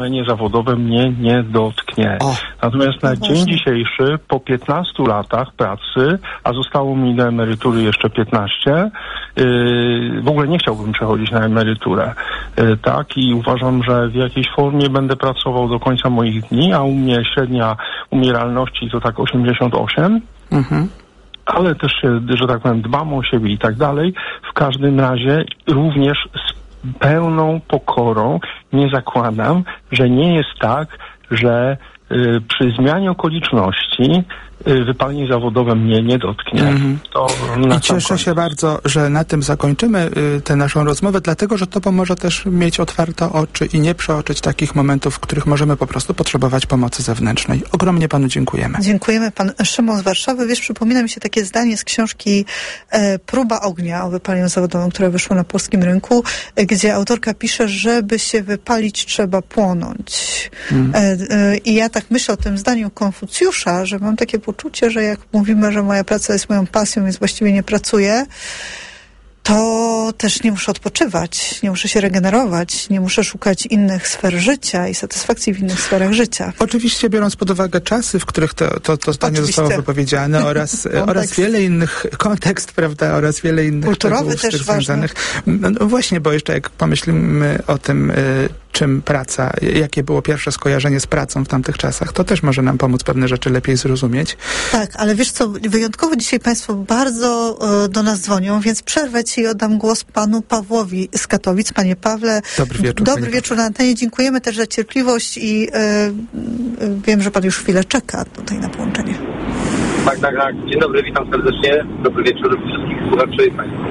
zawodowe mnie nie dotknie. Natomiast na dzień dzisiejszy, po 15 latach pracy, a zostało mi do emerytury jeszcze 15, w ogóle nie chciałbym przechodzić na emeryturę. Tak, i uważam, że w jakiejś formie będę pracował do końca moich dni, a u mnie średnia umieralności to tak 88. Ale też, że tak powiem, dbam o siebie i tak dalej. W każdym razie również z pełną pokorą nie zakładam, że nie jest tak, że przy zmianie okoliczności wypalenie zawodowe mnie nie dotknie. I cieszę się bardzo, że na tym zakończymy tę naszą rozmowę, dlatego, że to pomoże też mieć otwarte oczy i nie przeoczyć takich momentów, w których możemy po prostu potrzebować pomocy zewnętrznej. Ogromnie panu dziękujemy. Dziękujemy. Pan Szymon z Warszawy. Wiesz, przypomina mi się takie zdanie z książki Próba ognia o wypaleniu zawodowym, które wyszło na polskim rynku, gdzie autorka pisze, żeby się wypalić, trzeba płonąć. I ja tak myślę o tym zdaniu Konfucjusza, że mam takie poczucie, że jak mówimy, że moja praca jest moją pasją, więc właściwie nie pracuję, to też nie muszę odpoczywać, nie muszę się regenerować, nie muszę szukać innych sfer życia i satysfakcji w innych sferach życia. Oczywiście biorąc pod uwagę czasy, w których to zdanie zostało wypowiedziane oraz wiele innych, kontekst, prawda, oraz wiele innych kulturowy też z tych związanych. No właśnie, bo jeszcze jak pomyślimy o tym, czym praca, jakie było pierwsze skojarzenie z pracą w tamtych czasach, to też może nam pomóc pewne rzeczy lepiej zrozumieć. Tak, ale wiesz co, wyjątkowo dzisiaj Państwo bardzo do nas dzwonią, więc przerwę Ci i oddam głos panu Pawłowi z Katowic. Panie Pawle, dobry wieczór na antenie. Dziękujemy też za cierpliwość i wiem, że pan już chwilę czeka tutaj na połączenie. Tak. Dzień dobry, witam serdecznie. Dobry wieczór wszystkich słuchaczy i Państwu.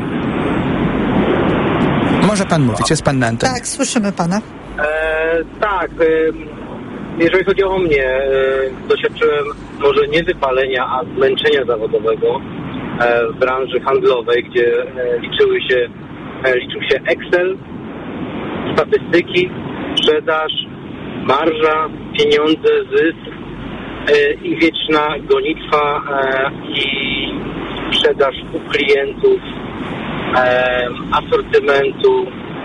Może pan mówić, jest pan na antenie. Tak, słyszymy pana. Jeżeli chodzi o mnie, doświadczyłem może nie wypalenia, a zmęczenia zawodowego w branży handlowej, gdzie liczył się Excel, statystyki, sprzedaż, marża, pieniądze, zysk i wieczna gonitwa i sprzedaż u klientów, asortymentu.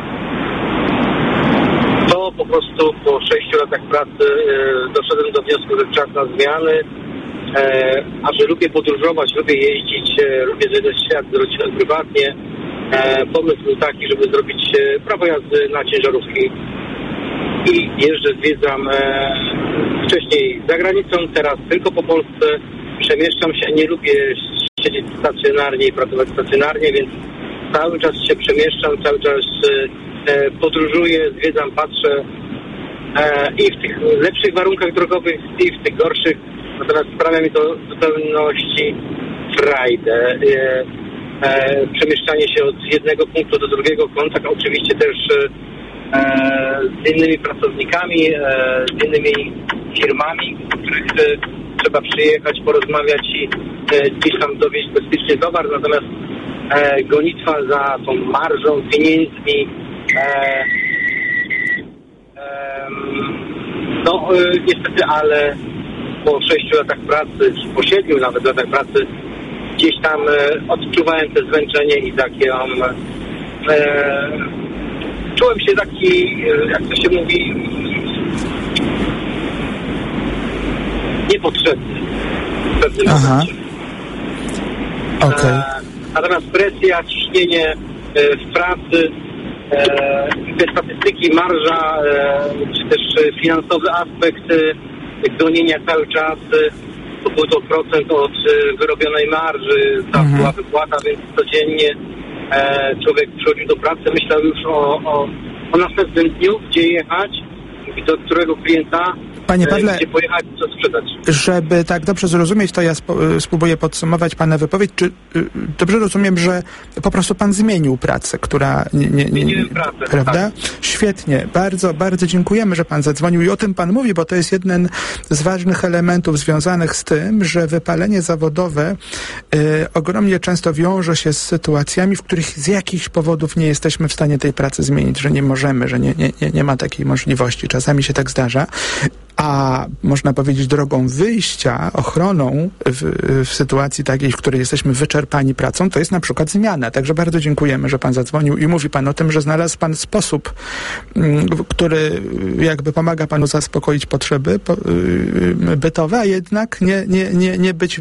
To po prostu po 6 latach pracy doszedłem do wniosku, że czas na zmiany, a że lubię podróżować, lubię jeździć, lubię zwiedzać świat z rodziną prywatnie. Pomysł był taki, żeby zrobić prawo jazdy na ciężarówki i jeżdżę, zwiedzam wcześniej za granicą, teraz tylko po Polsce. Przemieszczam się, nie lubię siedzieć stacjonarnie i pracować stacjonarnie, więc cały czas się przemieszczam, cały czas podróżuję, zwiedzam, patrzę i w tych lepszych warunkach drogowych i w tych gorszych, natomiast sprawia mi to w zupełności frajdę. Przemieszczanie się od jednego punktu do drugiego, kontakt oczywiście też z innymi pracownikami, z innymi firmami, do których trzeba przyjechać, porozmawiać i gdzieś tam dowieźć bezpiecznie towar, natomiast gonitwa za tą marżą, pieniędzmi, niestety, ale po 6 latach pracy, po 7 nawet latach pracy, gdzieś tam odczuwałem te zmęczenie i takie czułem się taki, jak to się mówi, niepotrzebny w pewnym momencie. Okay. Natomiast presja, ciśnienie w pracy, te statystyki, marża, czy też finansowy aspekt gonienia cały czas, to był to procent od wyrobionej marży, ta była wypłata, więc codziennie człowiek przychodził do pracy, myślał już o następnym dniu, gdzie jechać, do którego klienta, Panie Pawle, gdzie pojechać, co sprzedać. Żeby tak dobrze zrozumieć, to ja spróbuję podsumować pana wypowiedź. Czy dobrze rozumiem, że po prostu pan zmienił pracę, która Zmieniłem pracę, prawda? tak. Świetnie. Bardzo, bardzo dziękujemy, że pan zadzwonił i o tym pan mówi, bo to jest jeden z ważnych elementów związanych z tym, że wypalenie zawodowe ogromnie często wiąże się z sytuacjami, w których z jakichś powodów nie jesteśmy w stanie tej pracy zmienić, że nie możemy, że nie ma takiej możliwości. Czasami się tak zdarza. a można powiedzieć drogą wyjścia, ochroną w sytuacji takiej, w której jesteśmy wyczerpani pracą, to jest na przykład zmiana. Także bardzo dziękujemy, że pan zadzwonił i mówi pan o tym, że znalazł pan sposób, który jakby pomaga panu zaspokoić potrzeby bytowe, a jednak nie być w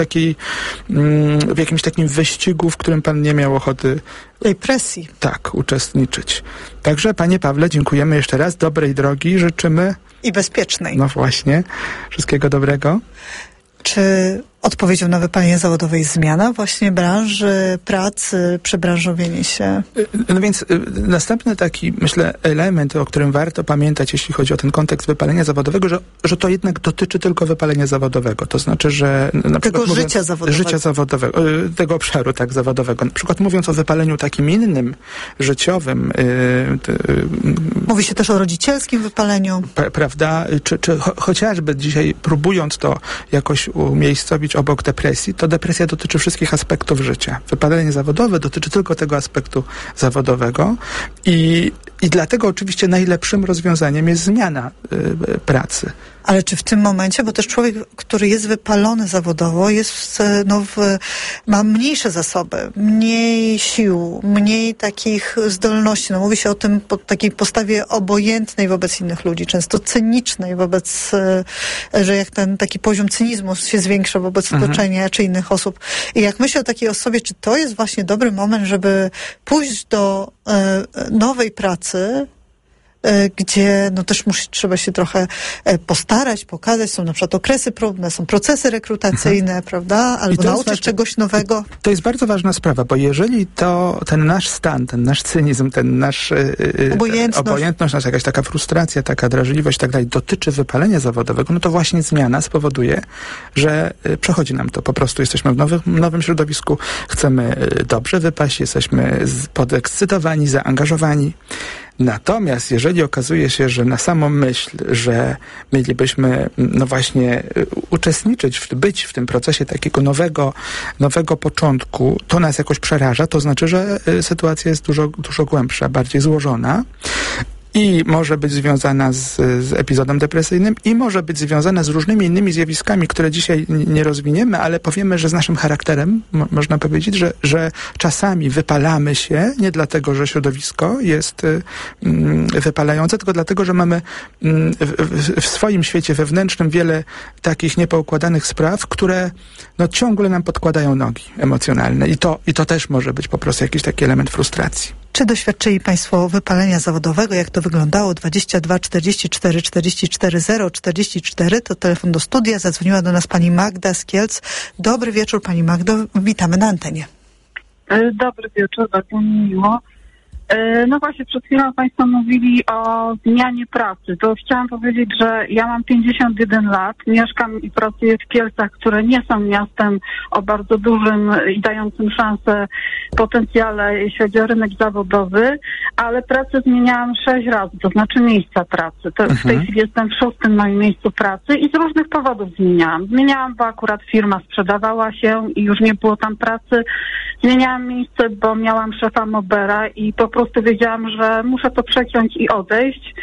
jakimś takim wyścigu, w którym pan nie miał ochoty tej presji. Tak, uczestniczyć. Także, panie Pawle, dziękujemy jeszcze raz. Dobrej drogi życzymy. I bezpiecznej. No właśnie. Wszystkiego dobrego. Czy odpowiedzią na wypalenie zawodowe jest zmiana właśnie branży pracy, przebranżowienie się? No więc następny taki, myślę, element, o którym warto pamiętać, jeśli chodzi o ten kontekst wypalenia zawodowego, że to jednak dotyczy tylko wypalenia zawodowego. To znaczy, że na przykład życia zawodowego, tego obszaru tak zawodowego. Na przykład mówiąc o wypaleniu takim innym, życiowym. Mówi się też o rodzicielskim wypaleniu. Prawda? Czy chociażby dzisiaj próbując to jakoś umiejscowić obok depresji, to depresja dotyczy wszystkich aspektów życia. Wypalenie zawodowe dotyczy tylko tego aspektu zawodowego i dlatego oczywiście najlepszym rozwiązaniem jest zmiana pracy. Ale czy w tym momencie, bo też człowiek, który jest wypalony zawodowo, ma mniejsze zasoby, mniej sił, mniej takich zdolności. No, mówi się o tym pod takiej postawie obojętnej wobec innych ludzi, często cynicznej wobec, że jak ten taki poziom cynizmu się zwiększa wobec otoczenia czy innych osób. I jak myślę o takiej osobie, czy to jest właśnie dobry moment, żeby pójść do nowej pracy, gdzie też trzeba się trochę postarać, pokazać. Są na przykład okresy próbne, są procesy rekrutacyjne, prawda? Albo nauczyć czegoś nowego. To jest bardzo ważna sprawa, bo jeżeli ten nasz stan, ten nasz cynizm, ten nasz obojętność, nasza jakaś taka frustracja, taka drażliwość i tak dalej dotyczy wypalenia zawodowego, no to właśnie zmiana spowoduje, że przechodzi nam to. Po prostu jesteśmy w nowym środowisku, chcemy dobrze wypaść, jesteśmy podekscytowani, zaangażowani. Natomiast jeżeli okazuje się, że na samą myśl, że mielibyśmy właśnie uczestniczyć, być w tym procesie takiego nowego początku, to nas jakoś przeraża, to znaczy, że sytuacja jest dużo głębsza, bardziej złożona. I może być związana z epizodem depresyjnym i może być związana z różnymi innymi zjawiskami, które dzisiaj nie rozwiniemy, ale powiemy, że z naszym charakterem, można powiedzieć, że czasami wypalamy się nie dlatego, że środowisko jest wypalające, tylko dlatego, że mamy w swoim świecie wewnętrznym wiele takich niepoukładanych spraw, które ciągle nam podkładają nogi emocjonalne i to też może być po prostu jakiś taki element frustracji. Czy doświadczyli państwo wypalenia zawodowego? Jak to wyglądało? 22 44 44 044 to telefon do studia. Zadzwoniła do nas pani Magda z Kielc. Dobry wieczór, pani Magdo. Witamy na antenie. Dobry wieczór, bardzo mi miło. No właśnie, przed chwilą państwo mówili o zmianie pracy. To chciałam powiedzieć, że ja mam 51 lat, mieszkam i pracuję w Kielcach, które nie są miastem o bardzo dużym i dającym szansę potencjale, jeśli chodzi o rynek zawodowy, ale pracę zmieniałam 6 razy, to znaczy miejsca pracy. W tej chwili jestem w 6. moim miejscu pracy i z różnych powodów zmieniałam. Zmieniałam, bo akurat firma sprzedawała się i już nie było tam pracy. Zmieniałam miejsce, bo miałam szefa Mobera i po prostu wiedziałam, że muszę to przeciąć i odejść.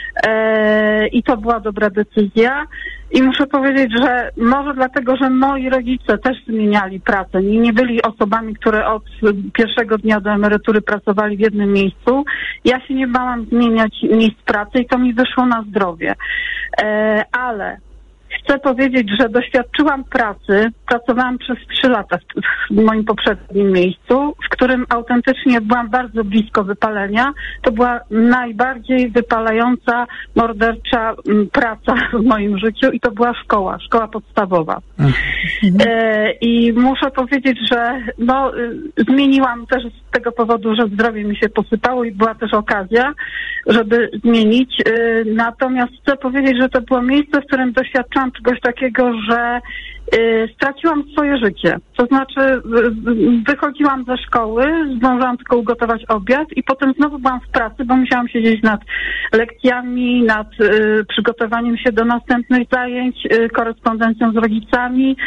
I to była dobra decyzja. I muszę powiedzieć, że może dlatego, że moi rodzice też zmieniali pracę. Nie byli osobami, które od pierwszego dnia do emerytury pracowali w jednym miejscu. Ja się nie bałam zmieniać miejsc pracy i to mi wyszło na zdrowie. Ale chcę powiedzieć, że doświadczyłam pracy, pracowałam przez 3 lata w moim poprzednim miejscu, w którym autentycznie byłam bardzo blisko wypalenia. To była najbardziej wypalająca, mordercza praca w moim życiu i to była szkoła podstawowa. I muszę powiedzieć, że zmieniłam też z tego powodu, że zdrowie mi się posypało i była też okazja, żeby zmienić. Natomiast chcę powiedzieć, że to było miejsce, w którym doświadczałam czegoś takiego, że straciłam swoje życie. To znaczy wychodziłam ze szkoły, zdążyłam tylko ugotować obiad i potem znowu byłam w pracy, bo musiałam siedzieć nad lekcjami, nad przygotowaniem się do następnych zajęć, korespondencją z rodzicami.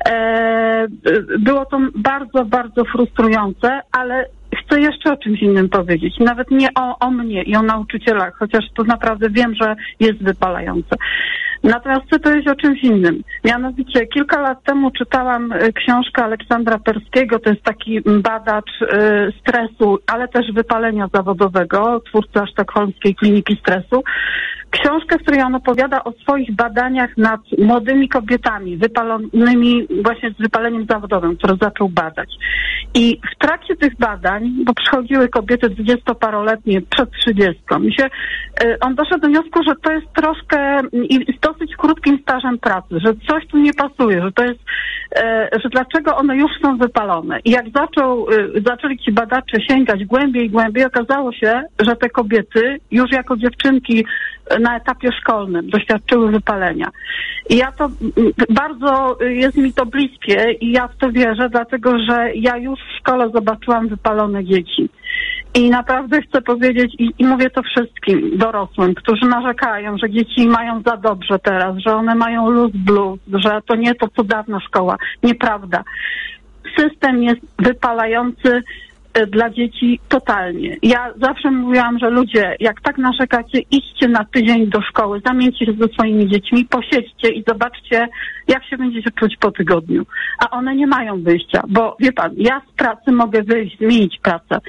Było to bardzo, bardzo frustrujące, ale chcę jeszcze o czymś innym powiedzieć. Nawet nie o mnie i o nauczycielach, chociaż to naprawdę wiem, że jest wypalające. Natomiast chcę powiedzieć o czymś innym. Mianowicie kilka lat temu czytałam książkę Aleksandra Perskiego, to jest taki badacz stresu, ale też wypalenia zawodowego, twórca sztokholmskiej kliniki stresu. Książkę, w której on opowiada o swoich badaniach nad młodymi kobietami wypalonymi właśnie z wypaleniem zawodowym, które zaczął badać. I w trakcie tych badań, bo przychodziły kobiety 20-paroletnie przed 30, on doszedł do wniosku, że to jest troszkę i z dosyć krótkim stażem pracy, że coś tu nie pasuje, że to jest, że dlaczego one już są wypalone. I jak zaczęli ci badacze sięgać głębiej i głębiej, okazało się, że te kobiety już jako dziewczynki na etapie szkolnym doświadczyły wypalenia. I ja to bardzo jest mi to bliskie i ja w to wierzę, dlatego że ja już w szkole zobaczyłam wypalone dzieci. I naprawdę chcę powiedzieć, i mówię to wszystkim dorosłym, którzy narzekają, że dzieci mają za dobrze teraz, że one mają luz blues, że to nie to, co dawna szkoła. Nieprawda. System jest wypalający dla dzieci totalnie. Ja zawsze mówiłam, że ludzie, jak tak narzekacie, idźcie na tydzień do szkoły, zamieńcie się ze swoimi dziećmi, posiedźcie i zobaczcie, jak się będziecie czuć po tygodniu. A one nie mają wyjścia, bo wie pan, ja z pracy mogę wyjść, zmienić pracę,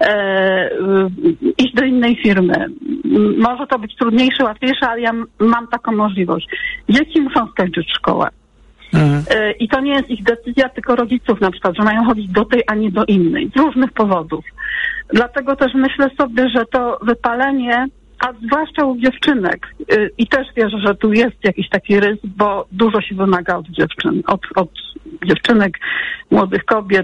iść do innej firmy. Może to być trudniejsze, łatwiejsze, ale ja mam taką możliwość. Dzieci muszą skończyć szkołę. I to nie jest ich decyzja, tylko rodziców na przykład, że mają chodzić do tej, a nie do innej. Z różnych powodów. Dlatego też myślę sobie, że to wypalenie, a zwłaszcza u dziewczynek, i też wierzę, że tu jest jakiś taki rys, bo dużo się wymaga od dziewczyn, od dziewczynek, młodych kobiet,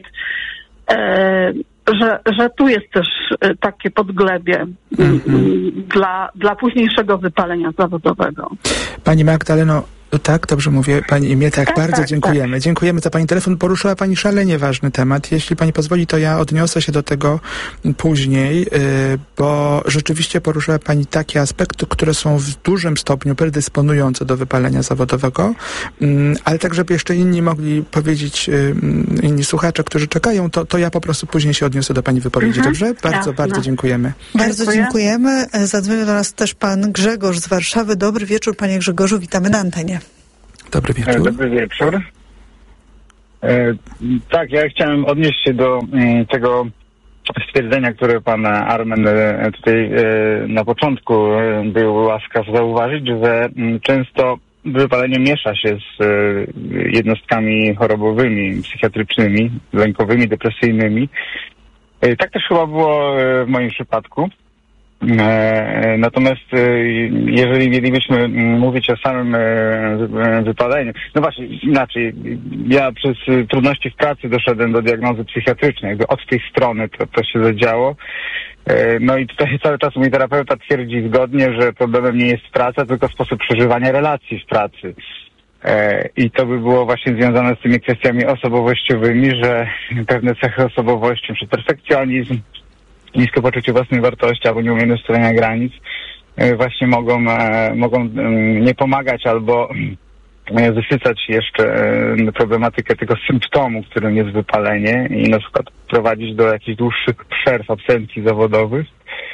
że tu jest też takie podglebie dla późniejszego wypalenia zawodowego. Pani Magdaleno, tak, dobrze mówię Pani imię, tak, bardzo dziękujemy. Tak. Dziękujemy za Pani telefon. Poruszyła Pani szalenie ważny temat. Jeśli Pani pozwoli, to ja odniosę się do tego później, bo rzeczywiście poruszyła Pani takie aspekty, które są w dużym stopniu predysponujące do wypalenia zawodowego, ale tak, żeby jeszcze inni mogli powiedzieć, inni słuchacze, którzy czekają, to ja po prostu później się odniosę do Pani wypowiedzi. Dobrze? Bardzo dziękujemy. Bardzo dziękujemy. Zadzwonił do nas też Pan Grzegorz z Warszawy. Dobry wieczór, Panie Grzegorzu, witamy na antenie. Dobry wieczór. Dobry wieczór. Tak, ja chciałem odnieść się do tego stwierdzenia, które pan Armen tutaj na początku był łaskaw zauważyć, że często wypalenie miesza się z jednostkami chorobowymi, psychiatrycznymi, lękowymi, depresyjnymi. Tak też chyba było w moim przypadku. Natomiast jeżeli mielibyśmy mówić o samym wypaleniu, no właśnie inaczej, ja przez trudności w pracy doszedłem do diagnozy psychiatrycznej, jakby od tej strony to się zadziało. No i tutaj cały czas mój terapeuta twierdzi zgodnie, że problemem nie jest praca, tylko sposób przeżywania relacji w pracy. I to by było właśnie związane z tymi kwestiami osobowościowymi, że pewne cechy osobowości, np. perfekcjonizm, niskie poczucie własnej wartości albo nieumiejętność stawiania granic właśnie mogą nie pomagać albo zasycać jeszcze problematykę tego symptomu, którym jest wypalenie i na przykład prowadzić do jakichś dłuższych przerw, absencji zawodowych.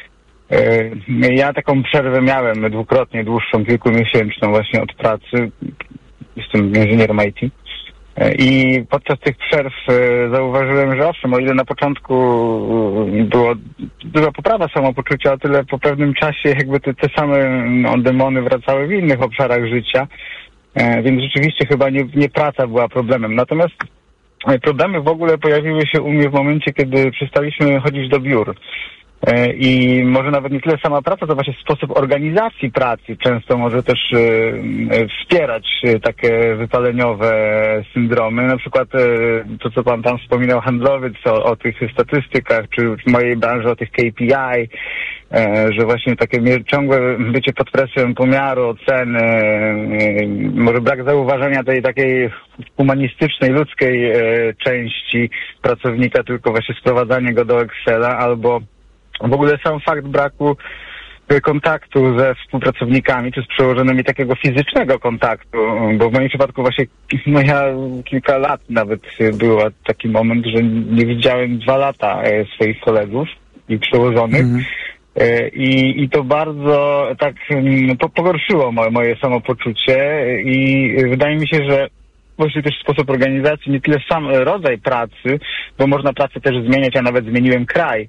Ja taką przerwę miałem dwukrotnie dłuższą, kilkumiesięczną właśnie od pracy. Jestem inżynierem IT. I podczas tych przerw zauważyłem, że owszem, o ile na początku była duża poprawa samopoczucia, o tyle po pewnym czasie jakby te same demony wracały w innych obszarach życia, więc rzeczywiście chyba nie praca była problemem. Natomiast problemy w ogóle pojawiły się u mnie w momencie, kiedy przestaliśmy chodzić do biur. I może nawet nie tyle sama praca, to właśnie sposób organizacji pracy często może też wspierać takie wypaleniowe syndromy. Na przykład to, co pan tam wspominał, handlowiec, o tych statystykach, czy w mojej branży o tych KPI, że właśnie takie ciągłe bycie pod presją pomiaru, oceny, może brak zauważenia tej takiej humanistycznej, ludzkiej części pracownika, tylko właśnie sprowadzanie go do Excela, albo w ogóle sam fakt braku kontaktu ze współpracownikami czy z przełożonymi, takiego fizycznego kontaktu, bo w moim przypadku właśnie ja kilka lat nawet był taki moment, że nie widziałem 2 lata swoich kolegów i przełożonych. I to bardzo tak pogorszyło moje samopoczucie i wydaje mi się, że właśnie też sposób organizacji, nie tyle sam rodzaj pracy, bo można pracę też zmieniać, a nawet zmieniłem kraj.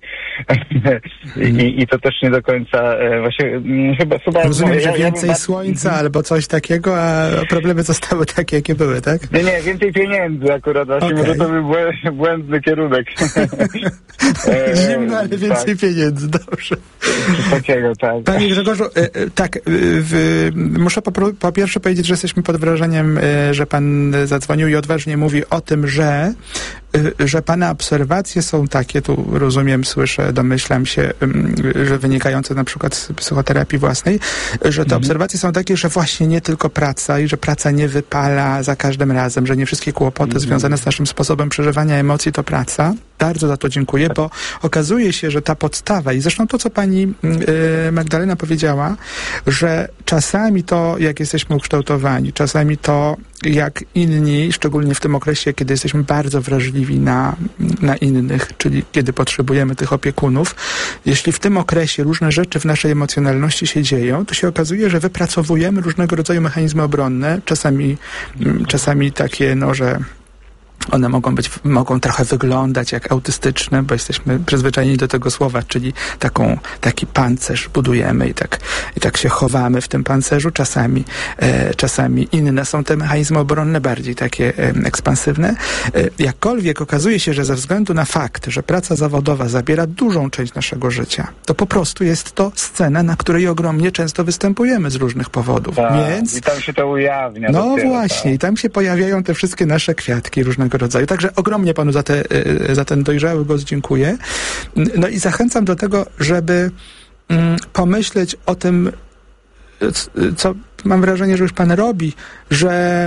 I to też nie do końca właśnie chyba rozumiem, że więcej słońca albo coś takiego, a problemy zostały takie, jakie były, tak? Nie, więcej pieniędzy akurat, właśnie może to był błędny kierunek. Zimno, ale więcej pieniędzy, dobrze. Takiego, tak. Panie Grzegorzu, tak, muszę po pierwsze powiedzieć, że jesteśmy pod wrażeniem, że pan zadzwonił i odważnie mówi o tym, że pana obserwacje są takie, tu rozumiem, słyszę, domyślam się, że wynikające na przykład z psychoterapii własnej, że te obserwacje są takie, że właśnie nie tylko praca i że praca nie wypala za każdym razem, że nie wszystkie kłopoty związane z naszym sposobem przeżywania emocji to praca. Bardzo za to dziękuję, bo okazuje się, że ta podstawa i zresztą to, co pani Magdalena powiedziała, że czasami to, jak jesteśmy ukształtowani, czasami to, jak inni, szczególnie w tym okresie, kiedy jesteśmy bardzo wrażliwi na innych, czyli kiedy potrzebujemy tych opiekunów, jeśli w tym okresie różne rzeczy w naszej emocjonalności się dzieją, to się okazuje, że wypracowujemy różnego rodzaju mechanizmy obronne, czasami takie, że one mogą trochę wyglądać jak autystyczne, bo jesteśmy przyzwyczajeni do tego słowa, czyli taki pancerz budujemy i tak się chowamy w tym pancerzu. Czasami inne są te mechanizmy obronne, bardziej takie ekspansywne. Jakkolwiek okazuje się, że ze względu na fakt, że praca zawodowa zabiera dużą część naszego życia, to po prostu jest to scena, na której ogromnie często występujemy z różnych powodów. I tam się to ujawnia. No właśnie, i tam się pojawiają te wszystkie nasze kwiatki różnego rodzaju. Także ogromnie panu za ten dojrzały głos dziękuję. No i zachęcam do tego, żeby pomyśleć o tym, co mam wrażenie, że już pan robi, że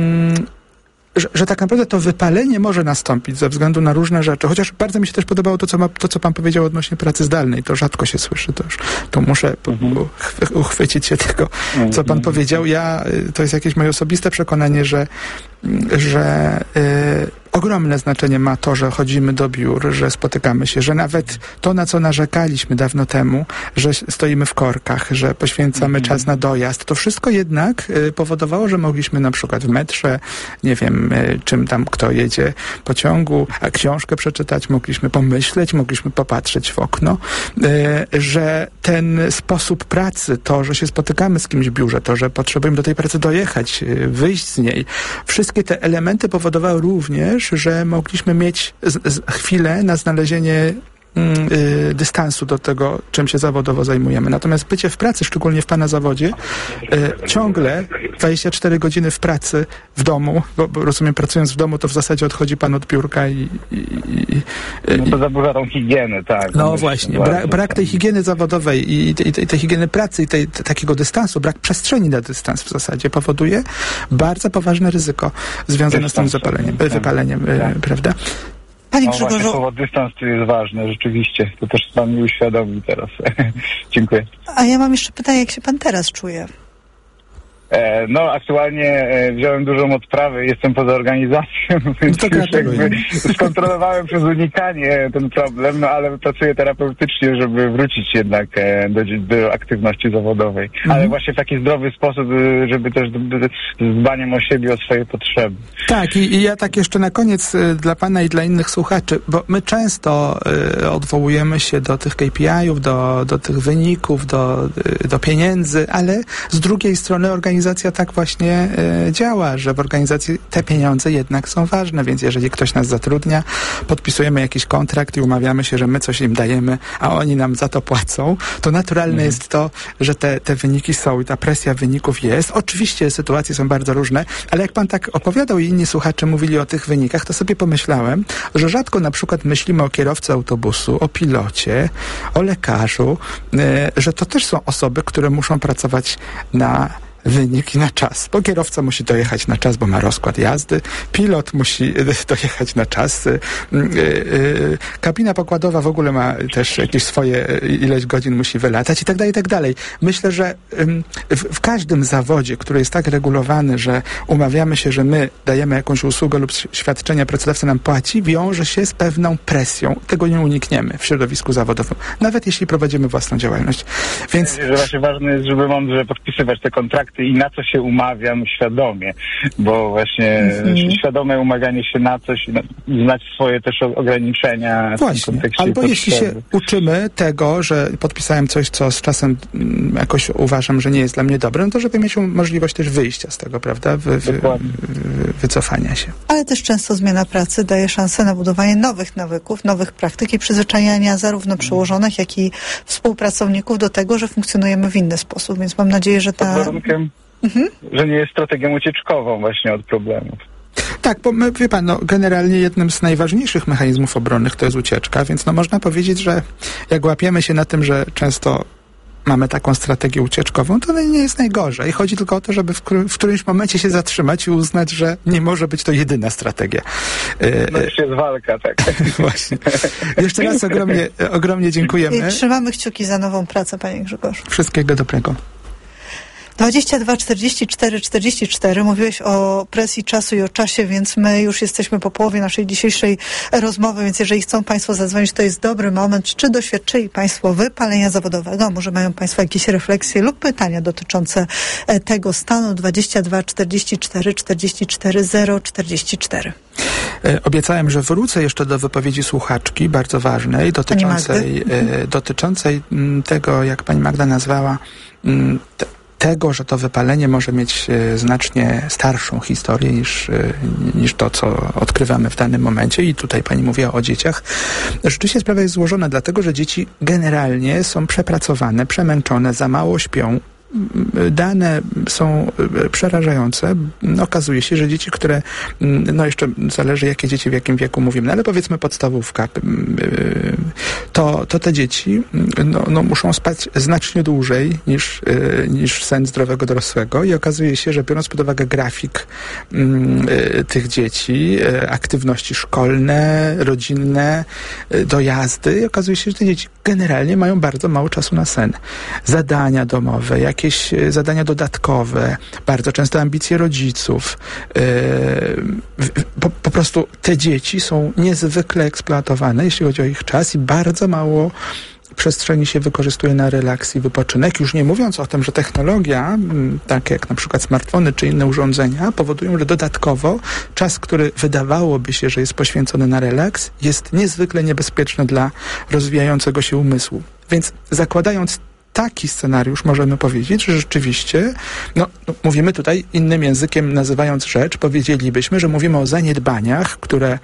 tak naprawdę to wypalenie może nastąpić ze względu na różne rzeczy. Chociaż bardzo mi się też podobało to, co pan powiedział odnośnie pracy zdalnej. To rzadko się słyszy. To muszę uchwycić się tego, co pan powiedział. To jest jakieś moje osobiste przekonanie, że ogromne znaczenie ma to, że chodzimy do biur, że spotykamy się, że nawet to, na co narzekaliśmy dawno temu, że stoimy w korkach, że poświęcamy czas na dojazd, to wszystko jednak powodowało, że mogliśmy na przykład w metrze, nie wiem, czym tam kto jedzie pociągu, a książkę przeczytać, mogliśmy pomyśleć, mogliśmy popatrzeć w okno, że ten sposób pracy, to, że się spotykamy z kimś w biurze, to, że potrzebujemy do tej pracy dojechać, wyjść z niej, wszystkie te elementy powodowały również, że mogliśmy mieć chwilę na znalezienie dystansu do tego, czym się zawodowo zajmujemy. Natomiast bycie w pracy, szczególnie w pana zawodzie, ciągle 24 godziny w pracy w domu, bo rozumiem, pracując w domu, to w zasadzie odchodzi pan od biurka No to zaburza tą higienę, tak. No właśnie, brak tej higieny zawodowej i tej higieny pracy i takiego dystansu, brak przestrzeni na dystans w zasadzie powoduje bardzo poważne ryzyko związane z tym wypaleniem, prawda? Panie Grzegorzu... Słowo dystans tu jest ważne, rzeczywiście. To też pan mi uświadomił teraz. Dziękuję. A ja mam jeszcze pytanie, jak się pan teraz czuje? Aktualnie wziąłem dużą odprawę, jestem poza organizacją, więc już jakby skontrolowałem przez unikanie ten problem, ale pracuję terapeutycznie, żeby wrócić jednak do aktywności zawodowej. Ale właśnie w taki zdrowy sposób, żeby też z dbaniem o siebie, o swoje potrzeby. Tak, i ja tak jeszcze na koniec dla pana i dla innych słuchaczy, bo my często odwołujemy się do tych KPI-ów, do tych wyników, do pieniędzy, ale z drugiej strony organizacja tak właśnie działa, że w organizacji te pieniądze jednak są ważne, więc jeżeli ktoś nas zatrudnia, podpisujemy jakiś kontrakt i umawiamy się, że my coś im dajemy, a oni nam za to płacą, to naturalne jest to, że te wyniki są i ta presja wyników jest. Oczywiście sytuacje są bardzo różne, ale jak pan tak opowiadał i inni słuchacze mówili o tych wynikach, to sobie pomyślałem, że rzadko na przykład myślimy o kierowcy autobusu, o pilocie, o lekarzu, że to też są osoby, które muszą pracować na wynik i na czas. Bo kierowca musi dojechać na czas, bo ma rozkład jazdy. Pilot musi dojechać na czas. Kabina pokładowa w ogóle ma też jakieś swoje ileś godzin musi wylatać i tak dalej, i tak dalej. Myślę, że w każdym zawodzie, który jest tak regulowany, że umawiamy się, że my dajemy jakąś usługę lub świadczenie, pracodawca nam płaci, wiąże się z pewną presją. Tego nie unikniemy w środowisku zawodowym. Nawet jeśli prowadzimy własną działalność. Więc... Że właśnie ważne jest, żeby mądrze podpisywać te kontrakty i na co się umawiam świadomie, bo właśnie świadome umawianie się na coś, znać swoje też ograniczenia. Właśnie, albo jeśli się uczymy tego, że podpisałem coś, co z czasem jakoś uważam, że nie jest dla mnie dobre, no to żeby mieć możliwość też wyjścia z tego, prawda? Wycofania się. Ale też często zmiana pracy daje szansę na budowanie nowych nawyków, nowych praktyk i przyzwyczajania zarówno przełożonych, jak i współpracowników do tego, że funkcjonujemy w inny sposób. Więc mam nadzieję, że pod warunkiem, że nie jest strategią ucieczkową właśnie od problemów. Tak, bo wie pan, generalnie jednym z najważniejszych mechanizmów obronnych to jest ucieczka, więc można powiedzieć, że jak łapiemy się na tym, że często mamy taką strategię ucieczkową, to nie jest najgorzej. Chodzi tylko o to, żeby w którymś momencie się zatrzymać i uznać, że nie może być to jedyna strategia. No już jest walka, tak. Właśnie. Jeszcze raz ogromnie dziękujemy. I trzymamy kciuki za nową pracę, panie Grzegorzu. Wszystkiego dobrego. 22 44 44. Mówiłeś o presji czasu i o czasie, więc my już jesteśmy po połowie naszej dzisiejszej rozmowy, więc jeżeli chcą państwo zadzwonić, to jest dobry moment. Czy doświadczyli państwo wypalenia zawodowego? Może mają państwo jakieś refleksje lub pytania dotyczące tego stanu? 22 44 44 044. Obiecałem, że wrócę jeszcze do wypowiedzi słuchaczki, bardzo ważnej, dotyczącej tego, jak pani Magda nazwała, tego, że to wypalenie może mieć znacznie starszą historię niż to, co odkrywamy w danym momencie. I tutaj pani mówiła o dzieciach. Rzeczywiście sprawa jest złożona, dlatego że dzieci generalnie są przepracowane, przemęczone, za mało śpią. Dane są przerażające. Okazuje się, że dzieci, które, jeszcze zależy jakie dzieci, w jakim wieku mówimy, ale powiedzmy podstawówka, to te dzieci muszą spać znacznie dłużej niż sen zdrowego dorosłego i okazuje się, że biorąc pod uwagę grafik tych dzieci, aktywności szkolne, rodzinne, dojazdy, okazuje się, że te dzieci generalnie mają bardzo mało czasu na sen. Zadania domowe, jakieś zadania dodatkowe, bardzo często ambicje rodziców. Po prostu te dzieci są niezwykle eksploatowane, jeśli chodzi o ich czas i bardzo mało przestrzeni się wykorzystuje na relaks i wypoczynek. Już nie mówiąc o tym, że technologia, tak jak na przykład smartfony czy inne urządzenia, powodują, że dodatkowo czas, który wydawałoby się, że jest poświęcony na relaks, jest niezwykle niebezpieczny dla rozwijającego się umysłu. Więc zakładając taki scenariusz, możemy powiedzieć, że rzeczywiście, mówimy tutaj innym językiem, nazywając rzecz, powiedzielibyśmy, że mówimy o zaniedbaniach, które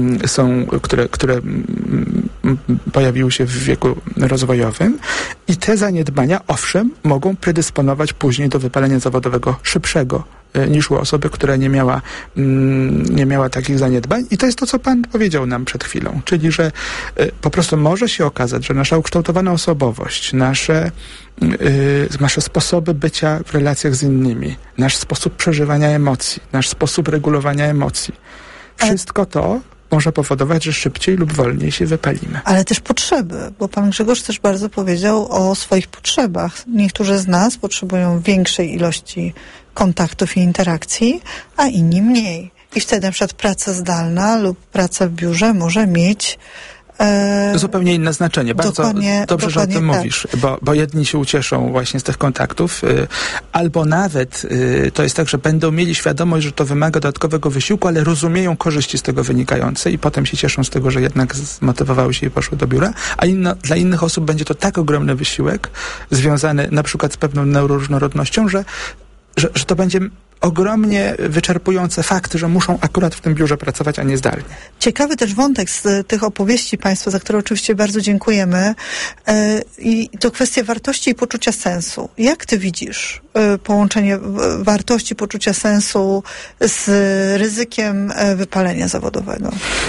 pojawiły się w wieku rozwojowym i te zaniedbania, owszem, mogą predysponować później do wypalenia zawodowego szybszego niż u osoby, która nie miała takich zaniedbań. I to jest to, co pan powiedział nam przed chwilą, czyli, że po prostu może się okazać, że nasza ukształtowana osobowość, nasze sposoby bycia w relacjach z innymi, nasz sposób przeżywania emocji, nasz sposób regulowania emocji, wszystko to może powodować, że szybciej lub wolniej się wypalimy. Ale też potrzeby, bo pan Grzegorz też bardzo powiedział o swoich potrzebach. Niektórzy z nas potrzebują większej ilości kontaktów i interakcji, a inni mniej. I wtedy na przykład praca zdalna lub praca w biurze może mieć zupełnie inne znaczenie. Bardzo dobrze, że o tym mówisz, bo jedni się ucieszą właśnie z tych kontaktów, albo nawet to jest tak, że będą mieli świadomość, że to wymaga dodatkowego wysiłku, ale rozumieją korzyści z tego wynikające i potem się cieszą z tego, że jednak zmotywowały się i poszły do biura, a dla innych osób będzie to tak ogromny wysiłek związany na przykład z pewną neuroróżnorodnością, że to będzie ogromnie wyczerpujące fakty, że muszą akurat w tym biurze pracować, a nie zdalnie. Ciekawy też wątek z tych opowieści państwa, za które oczywiście bardzo dziękujemy. I to kwestia wartości i poczucia sensu. Jak ty widzisz połączenie wartości, poczucia sensu z ryzykiem wypalenia zawodowego?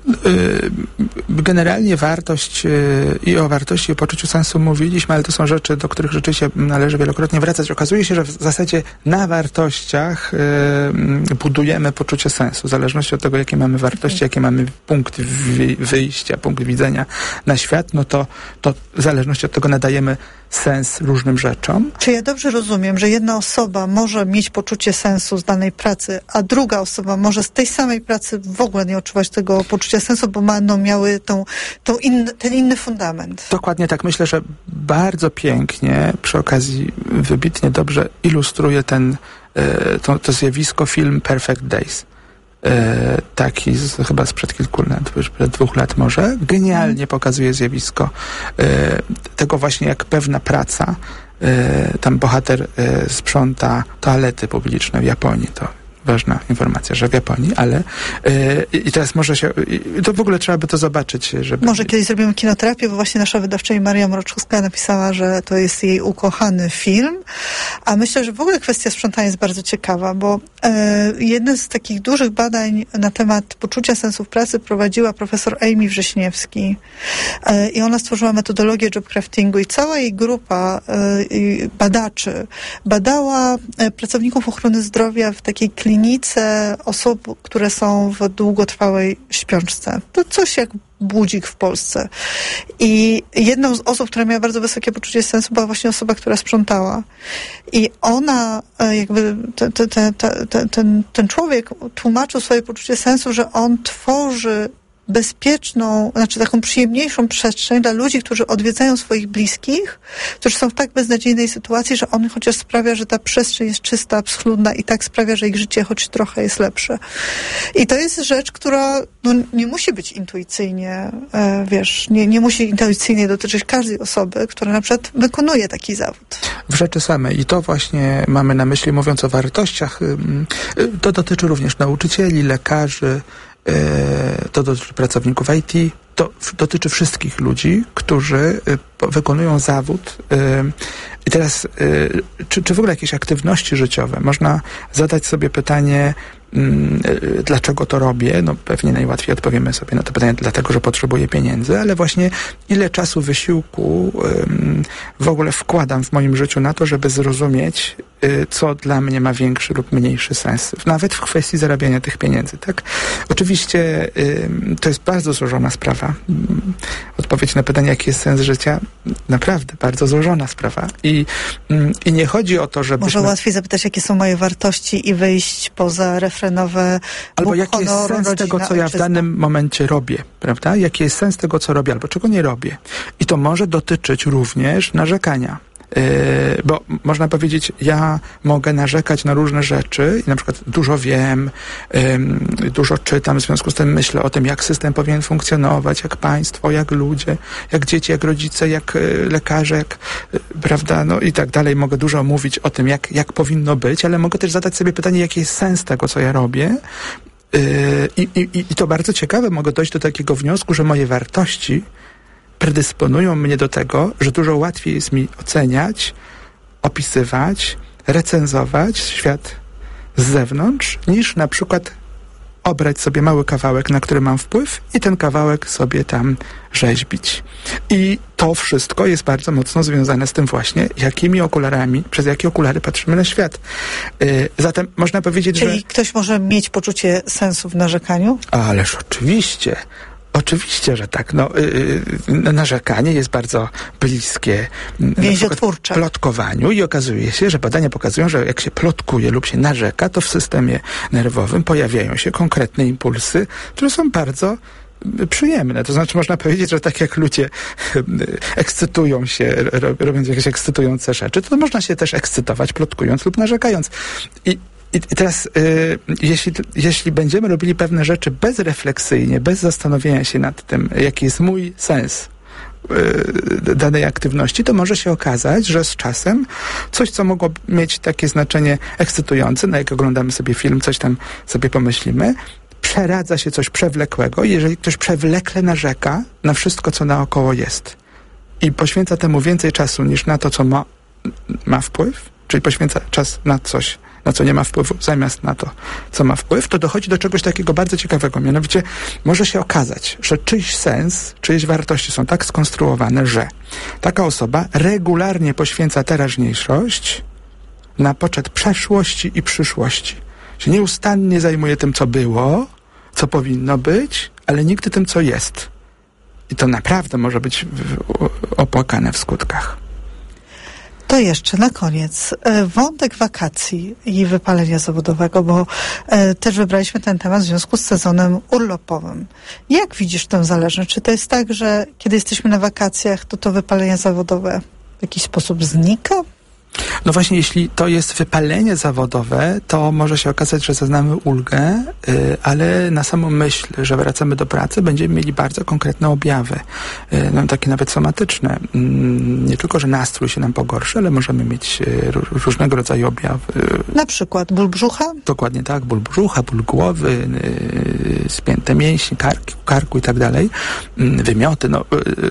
Generalnie wartość i o wartości, i o poczuciu sensu mówiliśmy, ale to są rzeczy, do których rzeczywiście należy wielokrotnie wracać. Okazuje się, że w zasadzie na wartościach budujemy poczucie sensu, w zależności od tego, jakie mamy wartości, jakie mamy punkt wyjścia, punkt widzenia na świat, no to w zależności od tego nadajemy sens różnym rzeczom. Czy ja dobrze rozumiem, że jedna osoba może mieć poczucie sensu z danej pracy, a druga osoba może z tej samej pracy w ogóle nie odczuwać tego poczucia sensu, bo będą miały ten inny fundament? Dokładnie tak. Myślę, że bardzo pięknie, przy okazji wybitnie dobrze ilustruje to zjawisko film Perfect Days. Taki chyba sprzed kilku lat, sprzed 2 lat może, genialnie pokazuje zjawisko tego właśnie, jak pewna praca, tam bohater sprząta toalety publiczne w Japonii, to ważna informacja, że w Japonii, ale i teraz może się, to w ogóle trzeba by to zobaczyć, żeby... Może kiedyś zrobimy kinoterapię, bo właśnie nasza wydawczyni Maria Mroczkowska napisała, że to jest jej ukochany film, a myślę, że w ogóle kwestia sprzątania jest bardzo ciekawa, bo jeden z takich dużych badań na temat poczucia sensu w pracy prowadziła profesor Amy Wrześniewski i ona stworzyła metodologię jobcraftingu i cała jej grupa badaczy badała pracowników ochrony zdrowia w takiej klinice osób, które są w długotrwałej śpiączce. To coś jak budzik w Polsce. I jedną z osób, która miała bardzo wysokie poczucie sensu, była właśnie osoba, która sprzątała. I ona, jakby ten człowiek tłumaczył swoje poczucie sensu, że on tworzy bezpieczną, znaczy taką przyjemniejszą przestrzeń dla ludzi, którzy odwiedzają swoich bliskich, którzy są w tak beznadziejnej sytuacji, że on chociaż sprawia, że ta przestrzeń jest czysta, schludna i tak sprawia, że ich życie choć trochę jest lepsze. I to jest rzecz, która nie musi być intuicyjnie, nie musi intuicyjnie dotyczyć każdej osoby, która na przykład wykonuje taki zawód. W rzeczy samej. I to właśnie mamy na myśli, mówiąc o wartościach. To dotyczy również nauczycieli, lekarzy, to dotyczy pracowników IT, to dotyczy wszystkich ludzi, którzy wykonują zawód. I teraz, czy w ogóle jakieś aktywności życiowe? Można zadać sobie pytanie, dlaczego to robię? No pewnie najłatwiej odpowiemy sobie na to pytanie, dlatego, że potrzebuję pieniędzy, ale właśnie ile czasu wysiłku w ogóle wkładam w moim życiu na to, żeby zrozumieć, co dla mnie ma większy lub mniejszy sens. Nawet w kwestii zarabiania tych pieniędzy, tak? Oczywiście to jest bardzo złożona sprawa. Odpowiedź na pytanie, jaki jest sens życia, naprawdę bardzo złożona sprawa. I nie chodzi o to, żeby... Może łatwiej zapytać, jakie są moje wartości i wyjść poza refrenowe albo jaki jest sens tego, co ja w danym momencie robię, prawda? Jaki jest sens tego, co robię, albo czego nie robię. I to może dotyczyć również narzekania. Bo można powiedzieć, ja mogę narzekać na różne rzeczy i na przykład dużo wiem, dużo czytam, w związku z tym myślę o tym, jak system powinien funkcjonować, jak państwo, jak ludzie, jak dzieci, jak rodzice, jak lekarze, jak, prawda, no i tak dalej. Mogę dużo mówić o tym, jak powinno być, ale mogę też zadać sobie pytanie, jaki jest sens tego, co ja robię. I to bardzo ciekawe, mogę dojść do takiego wniosku, że moje wartości predysponują mnie do tego, że dużo łatwiej jest mi oceniać, opisywać, recenzować świat z zewnątrz, niż na przykład obrać sobie mały kawałek, na który mam wpływ i ten kawałek sobie tam rzeźbić. I to wszystko jest bardzo mocno związane z tym właśnie, przez jakie okulary patrzymy na świat. Zatem można powiedzieć, Czyli że... ktoś może mieć poczucie sensu w narzekaniu? Ależ oczywiście. Oczywiście, że tak. Narzekanie jest bardzo bliskie plotkowaniu i okazuje się, że badania pokazują, że jak się plotkuje lub się narzeka, to w systemie nerwowym pojawiają się konkretne impulsy, które są bardzo przyjemne. To znaczy można powiedzieć, że tak jak ludzie ekscytują się, robiąc jakieś ekscytujące rzeczy, to można się też ekscytować plotkując lub narzekając. I teraz, jeśli będziemy robili pewne rzeczy bezrefleksyjnie, bez zastanowienia się nad tym, jaki jest mój sens danej aktywności, to może się okazać, że z czasem coś, co mogło mieć takie znaczenie ekscytujące, jak oglądamy sobie film, coś tam sobie pomyślimy, przeradza się coś przewlekłego. Jeżeli ktoś przewlekle narzeka na wszystko, co naokoło jest i poświęca temu więcej czasu niż na to, co ma wpływ, czyli poświęca czas na coś na co nie ma wpływu, zamiast na to, co ma wpływ, to dochodzi do czegoś takiego bardzo ciekawego. Mianowicie może się okazać, że czyjś sens, czyjeś wartości są tak skonstruowane, że taka osoba regularnie poświęca teraźniejszość na poczet przeszłości i przyszłości. Się nieustannie zajmuje tym, co było, co powinno być, ale nigdy tym, co jest. I to naprawdę może być opłakane w skutkach. To jeszcze na koniec wątek wakacji i wypalenia zawodowego, bo też wybraliśmy ten temat w związku z sezonem urlopowym. Jak widzisz tę zależność? Czy to jest tak, że kiedy jesteśmy na wakacjach, to wypalenie zawodowe w jakiś sposób znika? No właśnie, jeśli to jest wypalenie zawodowe, to może się okazać, że zaznamy ulgę, ale na samą myśl, że wracamy do pracy, będziemy mieli bardzo konkretne objawy. No, takie nawet somatyczne. Nie tylko, że nastrój się nam pogorszy, ale możemy mieć różnego rodzaju objawy. Na przykład ból brzucha? Dokładnie tak, ból brzucha, ból głowy, spięte mięśnie, karku i tak dalej. Wymioty, no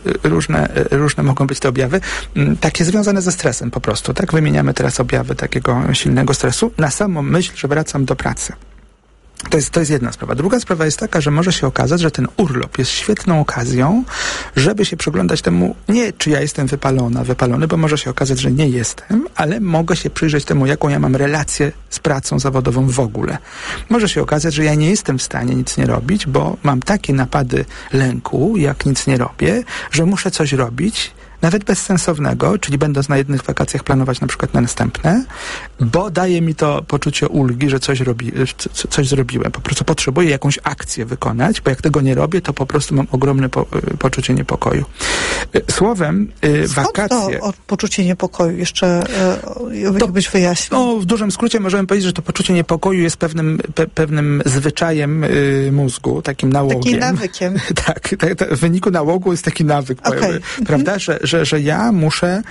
różne mogą być te objawy. Takie związane ze stresem po prostu, tak? Wymieniamy teraz objawy takiego silnego stresu na samą myśl, że wracam do pracy. To jest jedna sprawa. Druga sprawa jest taka, że może się okazać, że ten urlop jest świetną okazją, żeby się przyglądać temu, nie czy ja jestem wypalony, bo może się okazać, że nie jestem, ale mogę się przyjrzeć temu, jaką ja mam relację z pracą zawodową w ogóle. Może się okazać, że ja nie jestem w stanie nic nie robić, bo mam takie napady lęku, jak nic nie robię, że muszę coś robić, nawet bezsensownego, czyli będąc na jednych wakacjach planować na przykład na następne, bo daje mi to poczucie ulgi, że coś zrobiłem. Po prostu potrzebuję jakąś akcję wykonać, bo jak tego nie robię, to po prostu mam ogromne poczucie niepokoju. Słowem, wakacje... To poczucie niepokoju? Jeszcze jakbyś wyjaśnił. No, w dużym skrócie możemy powiedzieć, że to poczucie niepokoju jest pewnym zwyczajem mózgu, takim nałogiem. Takim nawykiem. Tak, w wyniku nałogu jest taki nawyk, prawda, że ja muszę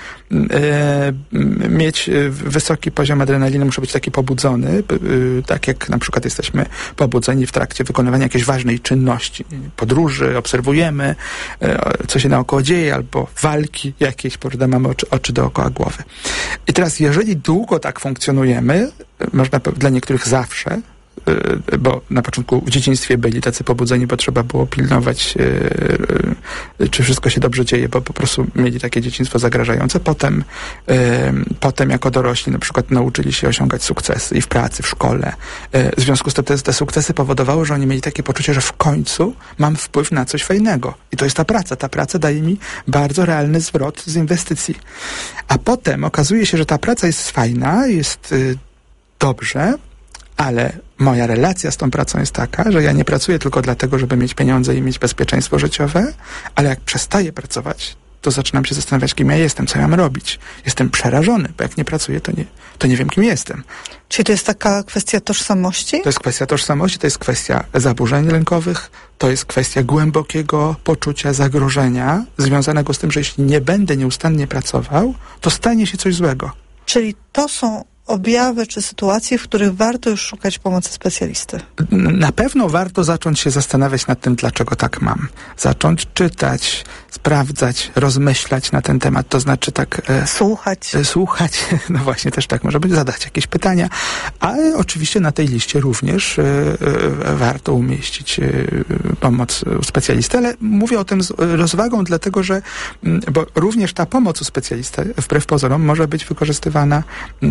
mieć wysoki poziom adrenaliny, muszę być taki pobudzony, tak jak na przykład jesteśmy pobudzeni w trakcie wykonywania jakiejś ważnej czynności, podróży, obserwujemy, co się naokoło dzieje, albo walki jakieś, prawda, mamy oczy dookoła głowy. I teraz, jeżeli długo tak funkcjonujemy, można dla niektórych zawsze, bo na początku w dzieciństwie byli tacy pobudzeni, bo trzeba było pilnować, czy wszystko się dobrze dzieje, bo po prostu mieli takie dzieciństwo zagrażające. Potem jako dorośli na przykład nauczyli się osiągać sukcesy i w pracy, w szkole. W związku z tym te sukcesy powodowały, że oni mieli takie poczucie, że w końcu mam wpływ na coś fajnego. I to jest ta praca. Ta praca daje mi bardzo realny zwrot z inwestycji. A potem okazuje się, że ta praca jest fajna, jest dobrze, ale moja relacja z tą pracą jest taka, że ja nie pracuję tylko dlatego, żeby mieć pieniądze i mieć bezpieczeństwo życiowe, ale jak przestaję pracować, to zaczynam się zastanawiać, kim ja jestem, co ja mam robić. Jestem przerażony, bo jak nie pracuję, to nie wiem, kim jestem. Czyli to jest taka kwestia tożsamości? To jest kwestia tożsamości, to jest kwestia zaburzeń lękowych, to jest kwestia głębokiego poczucia zagrożenia, związanego z tym, że jeśli nie będę nieustannie pracował, to stanie się coś złego. Czyli to są objawy czy sytuacje, w których warto już szukać pomocy specjalisty? Na pewno warto zacząć się zastanawiać nad tym, dlaczego tak mam. Zacząć czytać, sprawdzać, rozmyślać na ten temat, to znaczy tak... Słuchać, no właśnie, też tak może być, zadać jakieś pytania, ale oczywiście na tej liście również warto umieścić pomoc u specjalisty, ale mówię o tym z rozwagą, dlatego że, bo również ta pomoc u specjalisty, wbrew pozorom, może być wykorzystywana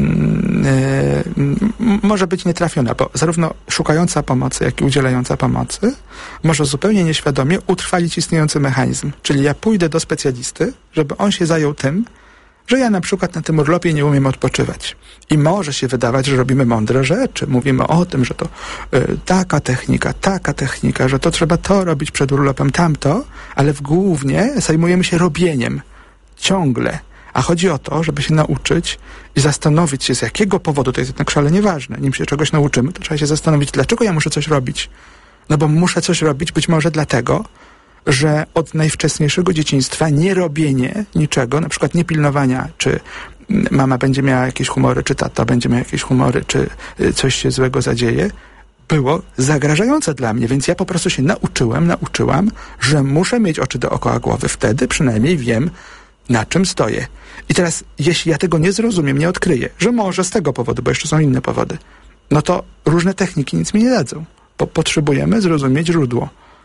może być nietrafiona, bo zarówno szukająca pomocy, jak i udzielająca pomocy może zupełnie nieświadomie utrwalić istniejący mechanizm. Czyli ja pójdę do specjalisty, żeby on się zajął tym, że ja na przykład na tym urlopie nie umiem odpoczywać. I może się wydawać, że robimy mądre rzeczy. Mówimy o tym, że to taka technika, że to trzeba to robić przed urlopem, tamto, ale głównie zajmujemy się robieniem. Ciągle. A chodzi o to, żeby się nauczyć i zastanowić się, z jakiego powodu, to jest jednak szalenie ważne. Nim się czegoś nauczymy, to trzeba się zastanowić, dlaczego ja muszę coś robić. No bo muszę coś robić być może dlatego, że od najwczesniejszego dzieciństwa nierobienie niczego, na przykład niepilnowania, czy mama będzie miała jakieś humory, czy tata będzie miał jakieś humory, czy coś się złego zadzieje, było zagrażające dla mnie, więc ja po prostu się nauczyłam, że muszę mieć oczy dookoła głowy. Wtedy przynajmniej wiem, Na czym stoję? I teraz, jeśli ja tego nie zrozumiem, nie odkryję, że może z tego powodu, bo jeszcze są inne powody, no to różne techniki nic mi nie dadzą. Bo potrzebujemy zrozumieć źródło,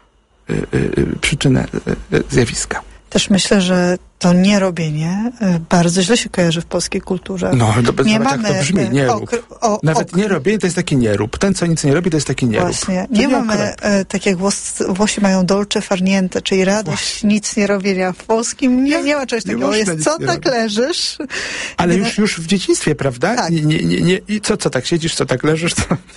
przyczynę zjawiska. Też myślę, że to nierobienie bardzo źle się kojarzy w polskiej kulturze. No, nie mamy, jak to brzmi, nie rób. Nawet nie robienie to jest taki nie rób. Ten, co nic nie robi, to jest taki nie rób. Właśnie. Nie mamy, tak jak Włosi mają dolce farniente, czyli radość nic nie robienia. W polskim nie ma czegoś takiego. Jest, co tak leżysz? Ale już w dzieciństwie, prawda? Tak. I co tak siedzisz, co tak leżysz?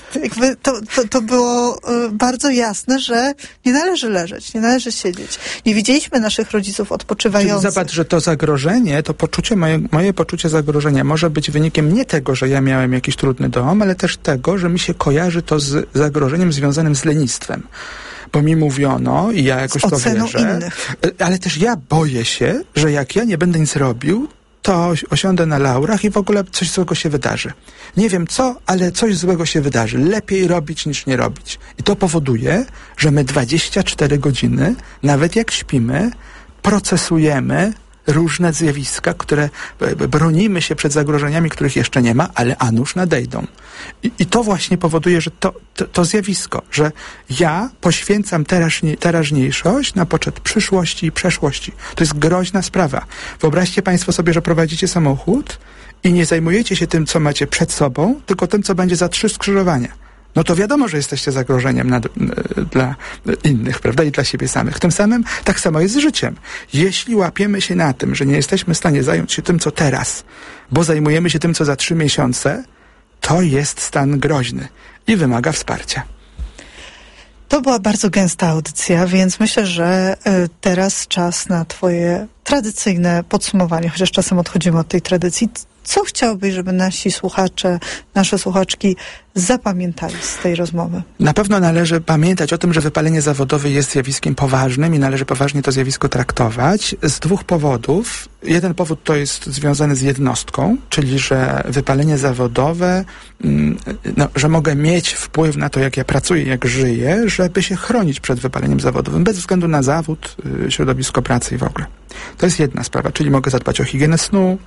To było bardzo jasne, że nie należy leżeć, nie należy siedzieć. Nie widzieliśmy naszych rodziców odpoczywających. Czyli zobacz, że to zagrożenie, to poczucie, moje poczucie zagrożenia może być wynikiem nie tego, że ja miałem jakiś trudny dom, ale też tego, że mi się kojarzy to z zagrożeniem związanym z lenistwem. Bo mi mówiono i ja jakoś to wierzę. Innych. Ale też ja boję się, że jak ja nie będę nic robił, to osiądę na laurach i w ogóle coś złego się wydarzy. Nie wiem co, ale coś złego się wydarzy. Lepiej robić niż nie robić. I to powoduje, że my 24 godziny, nawet jak śpimy, procesujemy różne zjawiska, które bronimy się przed zagrożeniami, których jeszcze nie ma, ale a nuż nadejdą. I to właśnie powoduje, że to zjawisko, że ja poświęcam teraźniejszość na poczet przyszłości i przeszłości. To jest groźna sprawa. Wyobraźcie państwo sobie, że prowadzicie samochód i nie zajmujecie się tym, co macie przed sobą, tylko tym, co będzie za 3 skrzyżowania. No to wiadomo, że jesteście zagrożeniem dla innych, prawda, i dla siebie samych. Tym samym tak samo jest z życiem. Jeśli łapiemy się na tym, że nie jesteśmy w stanie zająć się tym, co teraz, bo zajmujemy się tym, co za 3 miesiące, to jest stan groźny i wymaga wsparcia. To była bardzo gęsta audycja, więc myślę, że teraz czas na twoje tradycyjne podsumowanie, chociaż czasem odchodzimy od tej tradycji. Co chciałbyś, żeby nasi słuchacze, nasze słuchaczki zapamiętali z tej rozmowy? Na pewno należy pamiętać o tym, że wypalenie zawodowe jest zjawiskiem poważnym i należy poważnie to zjawisko traktować z 2 powodów. Jeden powód to jest związany z jednostką, czyli że wypalenie zawodowe, że mogę mieć wpływ na to, jak ja pracuję, jak żyję, żeby się chronić przed wypaleniem zawodowym, bez względu na zawód, środowisko pracy i w ogóle. To jest jedna sprawa, czyli mogę zadbać o higienę snu,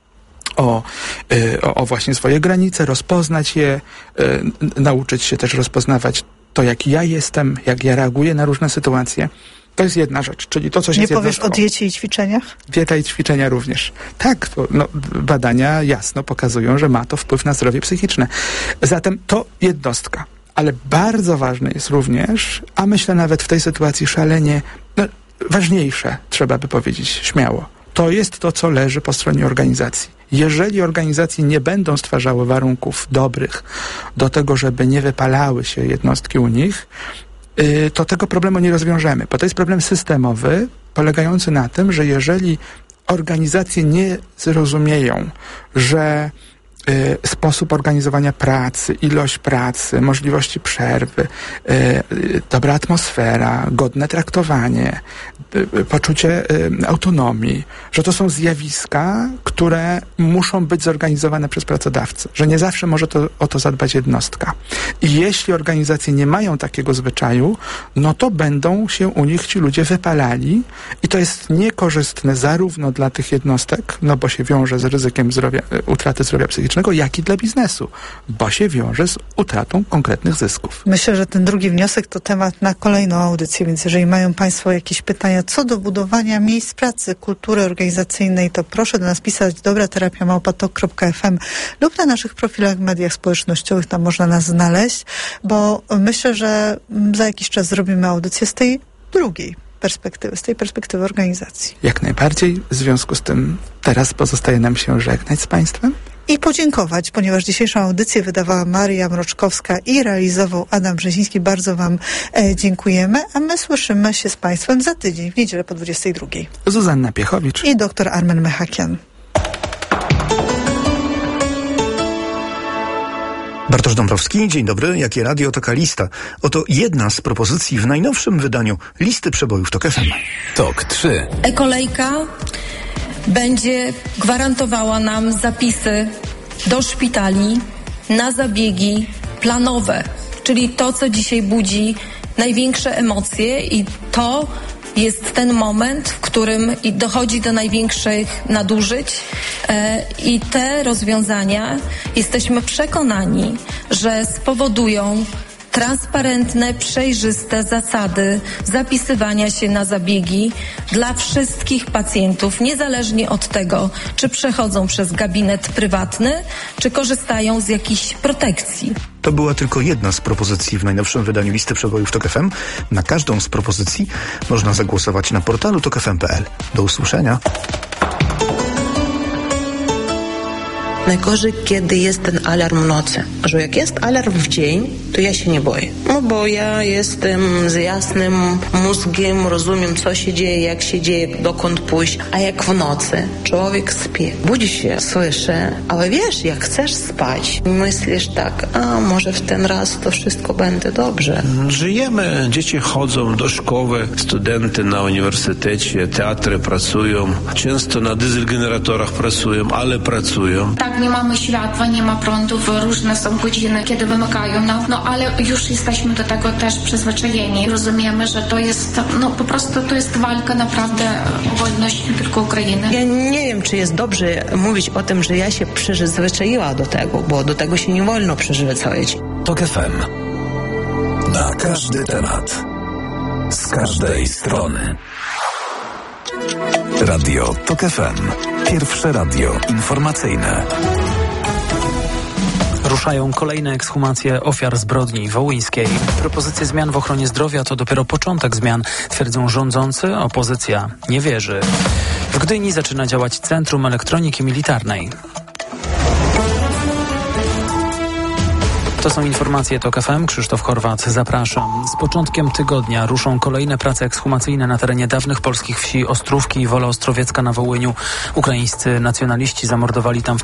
o właśnie swoje granice, rozpoznać je, nauczyć się też rozpoznawać to, jak ja jestem, jak ja reaguję na różne sytuacje. To jest jedna rzecz, czyli to, co się nie powiesz o diecie i ćwiczeniach? Dieta i ćwiczenia również. Tak, badania jasno pokazują, że ma to wpływ na zdrowie psychiczne. Zatem to jednostka. Ale bardzo ważne jest również, a myślę nawet w tej sytuacji szalenie ważniejsze, trzeba by powiedzieć śmiało, to jest to, co leży po stronie organizacji. Jeżeli organizacje nie będą stwarzały warunków dobrych do tego, żeby nie wypalały się jednostki u nich, to tego problemu nie rozwiążemy, bo to jest problem systemowy, polegający na tym, że jeżeli organizacje nie zrozumieją, że sposób organizowania pracy, ilość pracy, możliwości przerwy, dobra atmosfera, godne traktowanie, poczucie autonomii, że to są zjawiska, które muszą być zorganizowane przez pracodawcę, że nie zawsze może o to zadbać jednostka. I jeśli organizacje nie mają takiego zwyczaju, no to będą się u nich ci ludzie wypalali i to jest niekorzystne zarówno dla tych jednostek, no bo się wiąże z ryzykiem utraty zdrowia psychicznego, jak i dla biznesu, bo się wiąże z utratą konkretnych zysków. Myślę, że ten drugi wniosek to temat na kolejną audycję, więc jeżeli mają Państwo jakieś pytania co do budowania miejsc pracy, kultury organizacyjnej, to proszę do nas pisać dobraterapia@tok.fm lub na naszych profilach w mediach społecznościowych, tam można nas znaleźć, bo myślę, że za jakiś czas zrobimy audycję z tej drugiej perspektywy, z tej perspektywy organizacji. Jak najbardziej. W związku z tym teraz pozostaje nam się żegnać z Państwem. I podziękować, ponieważ dzisiejszą audycję wydawała Maria Mroczkowska i realizował Adam Brzeziński. Bardzo Wam dziękujemy, a my słyszymy się z Państwem za tydzień, w niedzielę po 22. Zuzanna Piechowicz i dr Armen Mechakian. Bartosz Dąbrowski, dzień dobry. Jakie radio, taka lista. Oto jedna z propozycji w najnowszym wydaniu listy przebojów TOK FM. TOK 3. E-kolejka będzie gwarantowała nam zapisy do szpitali na zabiegi planowe, czyli to, co dzisiaj budzi największe emocje i to, jest ten moment, w którym dochodzi do największych nadużyć i te rozwiązania, jesteśmy przekonani, że spowodują transparentne, przejrzyste zasady zapisywania się na zabiegi dla wszystkich pacjentów, niezależnie od tego, czy przechodzą przez gabinet prywatny, czy korzystają z jakichś protekcji. To była tylko jedna z propozycji w najnowszym wydaniu Listy Przebojów TOK FM. Na każdą z propozycji można zagłosować na portalu tokfm.pl. Do usłyszenia. Najgorzej, kiedy jest ten alarm w nocy. Że jak jest alarm w dzień, to ja się nie boję. No bo ja jestem z jasnym mózgiem, rozumiem, co się dzieje, jak się dzieje, dokąd pójść. A jak w nocy człowiek śpi, budzi się, słyszy, ale wiesz, jak chcesz spać, myślisz tak, a może w ten raz to wszystko będzie dobrze. Żyjemy, dzieci chodzą do szkoły, studenty na uniwersytecie, teatry pracują, często na dieselgeneratorach pracują, ale pracują. Tak, nie mamy światła, nie ma prądów, różne są godziny, kiedy wymykają nam, no ale już jesteśmy do tego też przyzwyczajeni. Rozumiemy, że to jest, po prostu to jest walka naprawdę o wolność nie tylko Ukrainy. Ja nie wiem, czy jest dobrze mówić o tym, że ja się przyzwyczaiła do tego, bo do tego się nie wolno przyzwyczaić. TOK FM. Na każdy temat. Z każdej strony. Radio TOK FM. Pierwsze radio informacyjne. Ruszają kolejne ekshumacje ofiar zbrodni wołyńskiej. Propozycje zmian w ochronie zdrowia to dopiero początek zmian, twierdzą rządzący, opozycja nie wierzy. W Gdyni zaczyna działać Centrum Elektroniki Militarnej. To są informacje TOK FM. Krzysztof Horwat, zapraszam. Z początkiem tygodnia ruszą kolejne prace ekshumacyjne na terenie dawnych polskich wsi Ostrówki i Wola Ostrowiecka na Wołyniu. Ukraińscy nacjonaliści zamordowali tam w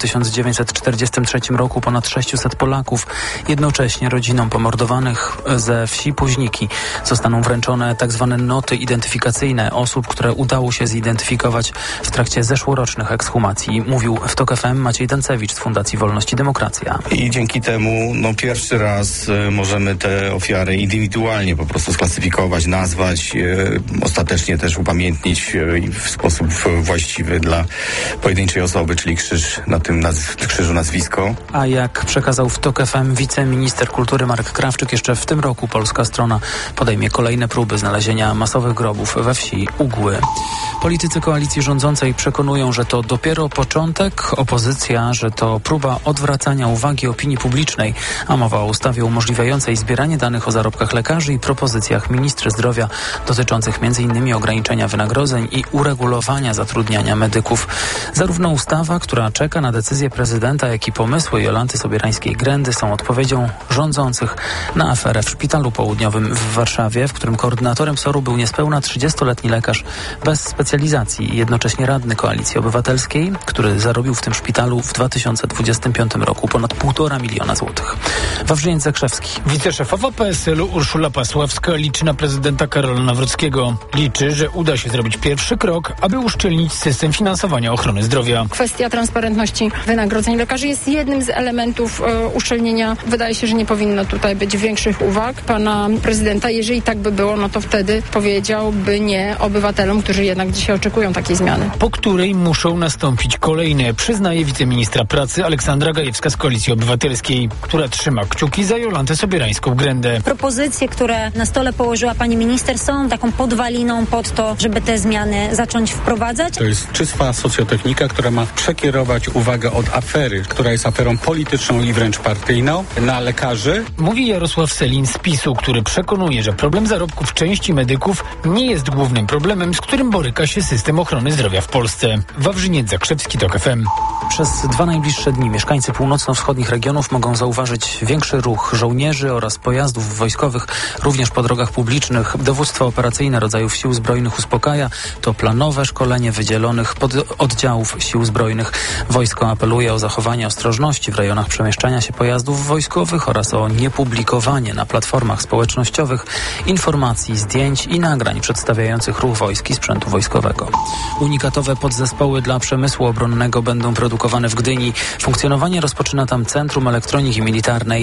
1943 roku ponad 600 Polaków. Jednocześnie rodzinom pomordowanych ze wsi Późniki zostaną wręczone tzw. noty identyfikacyjne osób, które udało się zidentyfikować w trakcie zeszłorocznych ekshumacji. Mówił w TOK FM Maciej Dancewicz z Fundacji Wolność i Demokracja. I dzięki temu pierwszy raz możemy te ofiary indywidualnie po prostu sklasyfikować, nazwać, ostatecznie też upamiętnić w sposób właściwy dla pojedynczej osoby, czyli krzyż na tym krzyżu nazwisko. A jak przekazał w TOK FM wiceminister kultury Marek Krawczyk, jeszcze w tym roku polska strona podejmie kolejne próby znalezienia masowych grobów we wsi Ugły. Politycy koalicji rządzącej przekonują, że to dopiero początek, opozycja, że to próba odwracania uwagi opinii publicznej, a mowa o ustawie umożliwiającej zbieranie danych o zarobkach lekarzy i propozycjach ministra zdrowia dotyczących m.in. ograniczenia wynagrodzeń i uregulowania zatrudniania medyków. Zarówno ustawa, która czeka na decyzję prezydenta, jak i pomysły Jolanty Sobierańskiej-Grendy są odpowiedzią rządzących na aferę w Szpitalu Południowym w Warszawie, w którym koordynatorem SOR-u był niespełna 30-letni lekarz bez specjalizacji i jednocześnie radny Koalicji Obywatelskiej, który zarobił w tym szpitalu w 2025 roku ponad 1,5 miliona złotych. Wawrzyniec Zakrzewski. Wiceszefowa PSL-u Urszula Pasławska liczy na prezydenta Karola Nawrockiego. Liczy, że uda się zrobić pierwszy krok, aby uszczelnić system finansowania ochrony zdrowia. Kwestia transparentności wynagrodzeń lekarzy jest jednym z elementów uszczelnienia. Wydaje się, że nie powinno tutaj być większych uwag pana prezydenta. Jeżeli tak by było, no to wtedy powiedziałby nie obywatelom, którzy jednak dzisiaj oczekują takiej zmiany. Po której muszą nastąpić kolejne, przyznaje wiceministra pracy Aleksandra Gajewska z Koalicji Obywatelskiej, która trzyma kciuki za Jolantę Sobierańską-Grendę. Propozycje, które na stole położyła pani minister, są taką podwaliną pod to, żeby te zmiany zacząć wprowadzać. To jest czysta socjotechnika, która ma przekierować uwagę od afery, która jest aferą polityczną i wręcz partyjną, na lekarzy. Mówi Jarosław Sellin z PiS-u, który przekonuje, że problem zarobków części medyków nie jest głównym problemem, z którym boryka się system ochrony zdrowia w Polsce. Wawrzyniec Zakrzewski, TOK FM. Przez 2 najbliższe dni mieszkańcy północno-wschodnich regionów mogą zauważyć większy ruch żołnierzy oraz pojazdów wojskowych, również po drogach publicznych. Dowództwo operacyjne rodzajów Sił Zbrojnych uspokaja. To planowe szkolenie wydzielonych oddziałów Sił Zbrojnych. Wojsko apeluje o zachowanie ostrożności w rejonach przemieszczania się pojazdów wojskowych oraz o niepublikowanie na platformach społecznościowych informacji, zdjęć i nagrań przedstawiających ruch wojsk i sprzętu wojskowego. Unikatowe podzespoły dla przemysłu obronnego będą produkowane w Gdyni. Funkcjonowanie rozpoczyna tam Centrum Elektroniki Militarnej.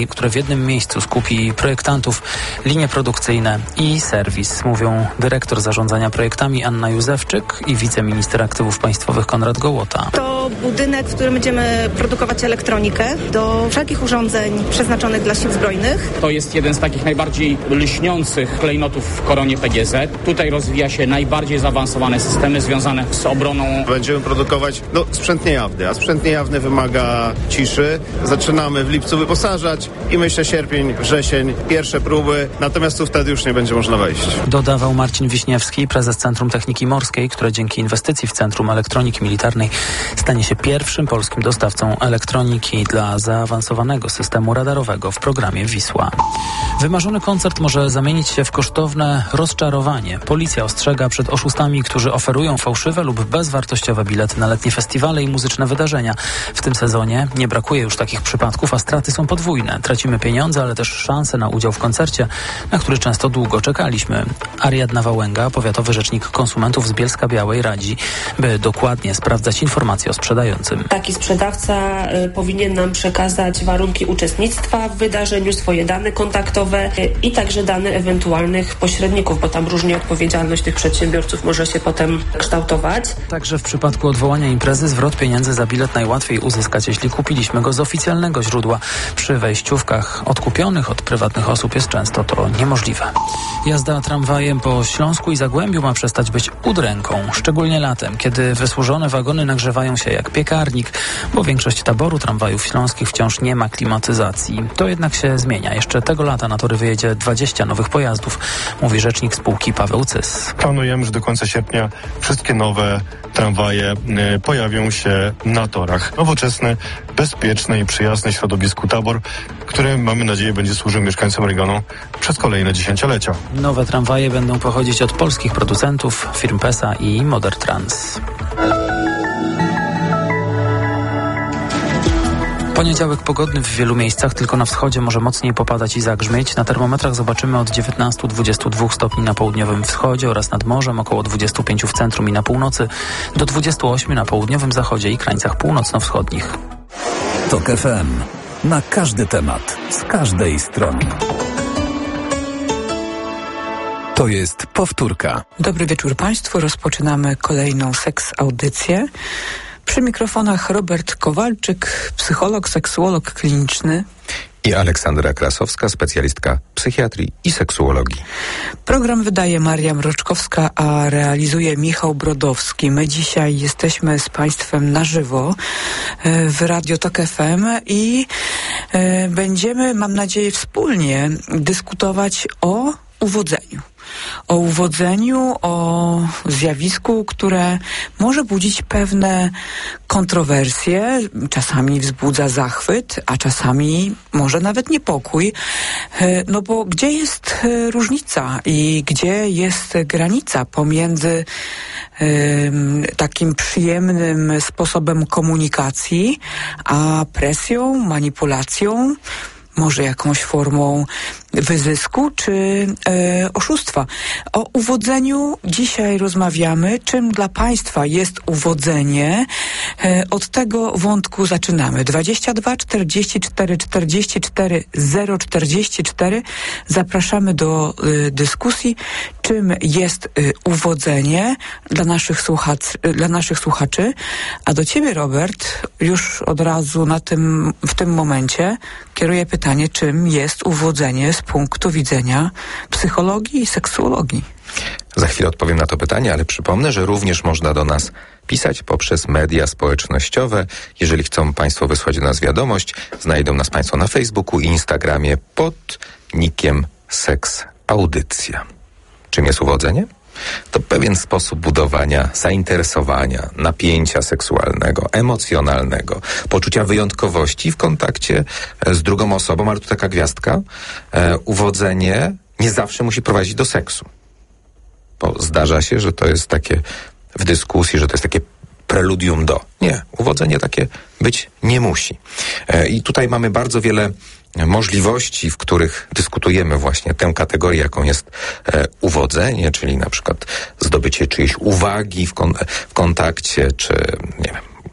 które w jednym miejscu skupi projektantów, linie produkcyjne i serwis, mówią dyrektor zarządzania projektami Anna Józefczyk i wiceminister aktywów państwowych Konrad Gołota. To budynek, w którym będziemy produkować elektronikę do wszelkich urządzeń przeznaczonych dla sił zbrojnych. To jest jeden z takich najbardziej lśniących klejnotów w koronie PGZ. Tutaj rozwija się najbardziej zaawansowane systemy związane z obroną. Będziemy produkować sprzęt niejawny, a sprzęt niejawny wymaga ciszy. Zaczynamy w lipcu wyposażać i myślę sierpień, wrzesień, pierwsze próby, natomiast tu wtedy już nie będzie można wejść. Dodawał Marcin Wiśniewski, prezes Centrum Techniki Morskiej, które dzięki inwestycji w Centrum Elektroniki Militarnej stanie się pierwszym polskim dostawcą elektroniki dla zaawansowanego systemu radarowego w programie Wisła. Wymarzony koncert może zamienić się w kosztowne rozczarowanie. Policja ostrzega przed oszustami, którzy oferują fałszywe lub bezwartościowe bilety na letnie festiwale i muzyczne wydarzenia. W tym sezonie nie brakuje już takich przypadków, a straty są podwójne. Tracimy pieniądze, ale też szanse na udział w koncercie, na który często długo czekaliśmy. Ariadna Wałęga, powiatowy rzecznik konsumentów z Bielska-Białej, radzi, by dokładnie sprawdzać informacje o sprzedającym. Taki sprzedawca powinien nam przekazać warunki uczestnictwa w wydarzeniu, swoje dane kontaktowe i także dane ewentualnych pośredników, bo tam różnie odpowiedzialność tych przedsiębiorców może się potem kształtować. Także w przypadku odwołania imprezy zwrot pieniędzy za bilet najłatwiej uzyskać, jeśli kupiliśmy go z oficjalnego źródła. Przy wejściówkach odkupionych od prywatnych osób jest często to niemożliwe. Jazda tramwajem po Śląsku i Zagłębiu ma przestać być udręką, szczególnie latem, kiedy wysłużone wagony nagrzewają się jak piekarnik, bo większość taboru tramwajów śląskich wciąż nie ma klimatyzacji. To jednak się zmienia. Jeszcze tego lata na tory wyjedzie 20 nowych pojazdów, mówi rzecznik spółki Paweł Cys. Planujemy, że do końca sierpnia wszystkie nowe tramwaje pojawią się na torach. Nowoczesny, bezpieczny i przyjazny środowisku tabor, który mamy nadzieję będzie służył mieszkańcom regionu przez kolejne dziesięciolecia. Nowe tramwaje będą pochodzić od polskich producentów, firm PESA i Modertrans. Poniedziałek pogodny w wielu miejscach, tylko na wschodzie może mocniej popadać i zagrzmieć. Na termometrach zobaczymy od 19-22 stopni na południowym wschodzie oraz nad morzem, około 25 w centrum i na północy, do 28 na południowym zachodzie i krańcach północno-wschodnich. TOK FM. Na każdy temat, z każdej strony. To jest powtórka. Dobry wieczór Państwu. Rozpoczynamy kolejną seks-audycję. Przy mikrofonach Robert Kowalczyk, psycholog, seksuolog kliniczny. I Aleksandra Krasowska, specjalistka psychiatrii i seksuologii. Program wydaje Maria Mroczkowska, a realizuje Michał Brodowski. My dzisiaj jesteśmy z Państwem na żywo w Radio TOK FM i będziemy, mam nadzieję, wspólnie dyskutować o uwodzeniu. O uwodzeniu, o zjawisku, które może budzić pewne kontrowersje, czasami wzbudza zachwyt, a czasami może nawet niepokój. No bo gdzie jest różnica i gdzie jest granica pomiędzy takim przyjemnym sposobem komunikacji, a presją, manipulacją, może jakąś formą wyzysku czy oszustwa. O uwodzeniu dzisiaj rozmawiamy. Czym dla Państwa jest uwodzenie? Od tego wątku zaczynamy. 22 44 44 044. Zapraszamy do dyskusji. Czym jest uwodzenie dla naszych słuchaczy? A do Ciebie, Robert, już od razu w tym momencie kieruję pytanie, czym jest uwodzenie z punktu widzenia psychologii i seksuologii. Za chwilę odpowiem na to pytanie, ale przypomnę, że również można do nas pisać poprzez media społecznościowe. Jeżeli chcą Państwo wysłać do nas wiadomość, znajdą nas Państwo na Facebooku i Instagramie pod nickiem seksaudycja. Czym jest uwodzenie? To pewien sposób budowania zainteresowania, napięcia seksualnego, emocjonalnego, poczucia wyjątkowości w kontakcie z drugą osobą, ale tu taka gwiazdka. Uwodzenie nie zawsze musi prowadzić do seksu. Bo zdarza się, że to jest takie w dyskusji, że to jest takie preludium do. Nie, uwodzenie takie być nie musi. I tutaj mamy bardzo wiele możliwości, w których dyskutujemy właśnie tę kategorię, jaką jest uwodzenie, czyli na przykład zdobycie czyjejś uwagi w kontakcie, czy nie wiem,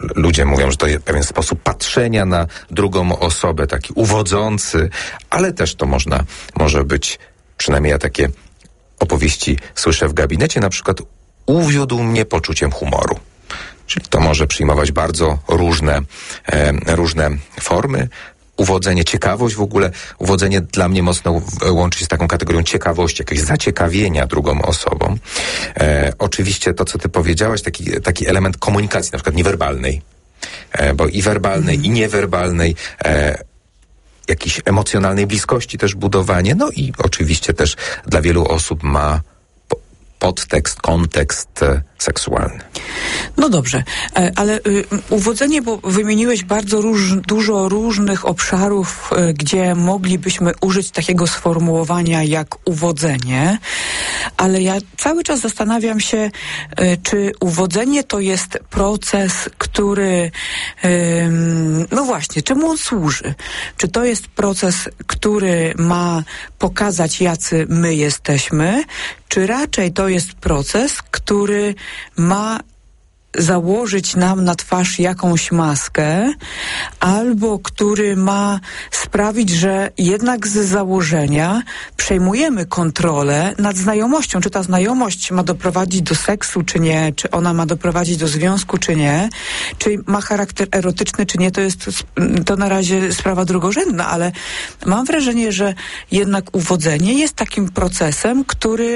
ludzie mówią, że to jest pewien sposób patrzenia na drugą osobę, taki uwodzący, ale też to może być, przynajmniej ja takie opowieści słyszę w gabinecie, na przykład uwiódł mnie poczuciem humoru. Czyli to może przyjmować bardzo różne formy. Uwodzenie, ciekawość w ogóle. Uwodzenie dla mnie mocno łączy się z taką kategorią ciekawości, jakiegoś zaciekawienia drugą osobą. Oczywiście to, co ty powiedziałaś, taki element komunikacji, na przykład niewerbalnej. Bo i werbalnej, i niewerbalnej, jakiejś emocjonalnej bliskości też budowanie. No i oczywiście też dla wielu osób ma podtekst, kontekst seksualny. No dobrze, ale uwodzenie, bo wymieniłeś bardzo dużo różnych obszarów, gdzie moglibyśmy użyć takiego sformułowania jak uwodzenie, ale ja cały czas zastanawiam się, czy uwodzenie to jest proces, który, no właśnie, czemu on służy? Czy to jest proces, który ma pokazać, jacy my jesteśmy, czy raczej to jest proces, który ma założyć nam na twarz jakąś maskę, albo który ma sprawić, że jednak z założenia przejmujemy kontrolę nad znajomością. Czy ta znajomość ma doprowadzić do seksu, czy nie? Czy ona ma doprowadzić do związku, czy nie? Czy ma charakter erotyczny, czy nie? To na razie sprawa drugorzędna, ale mam wrażenie, że jednak uwodzenie jest takim procesem, który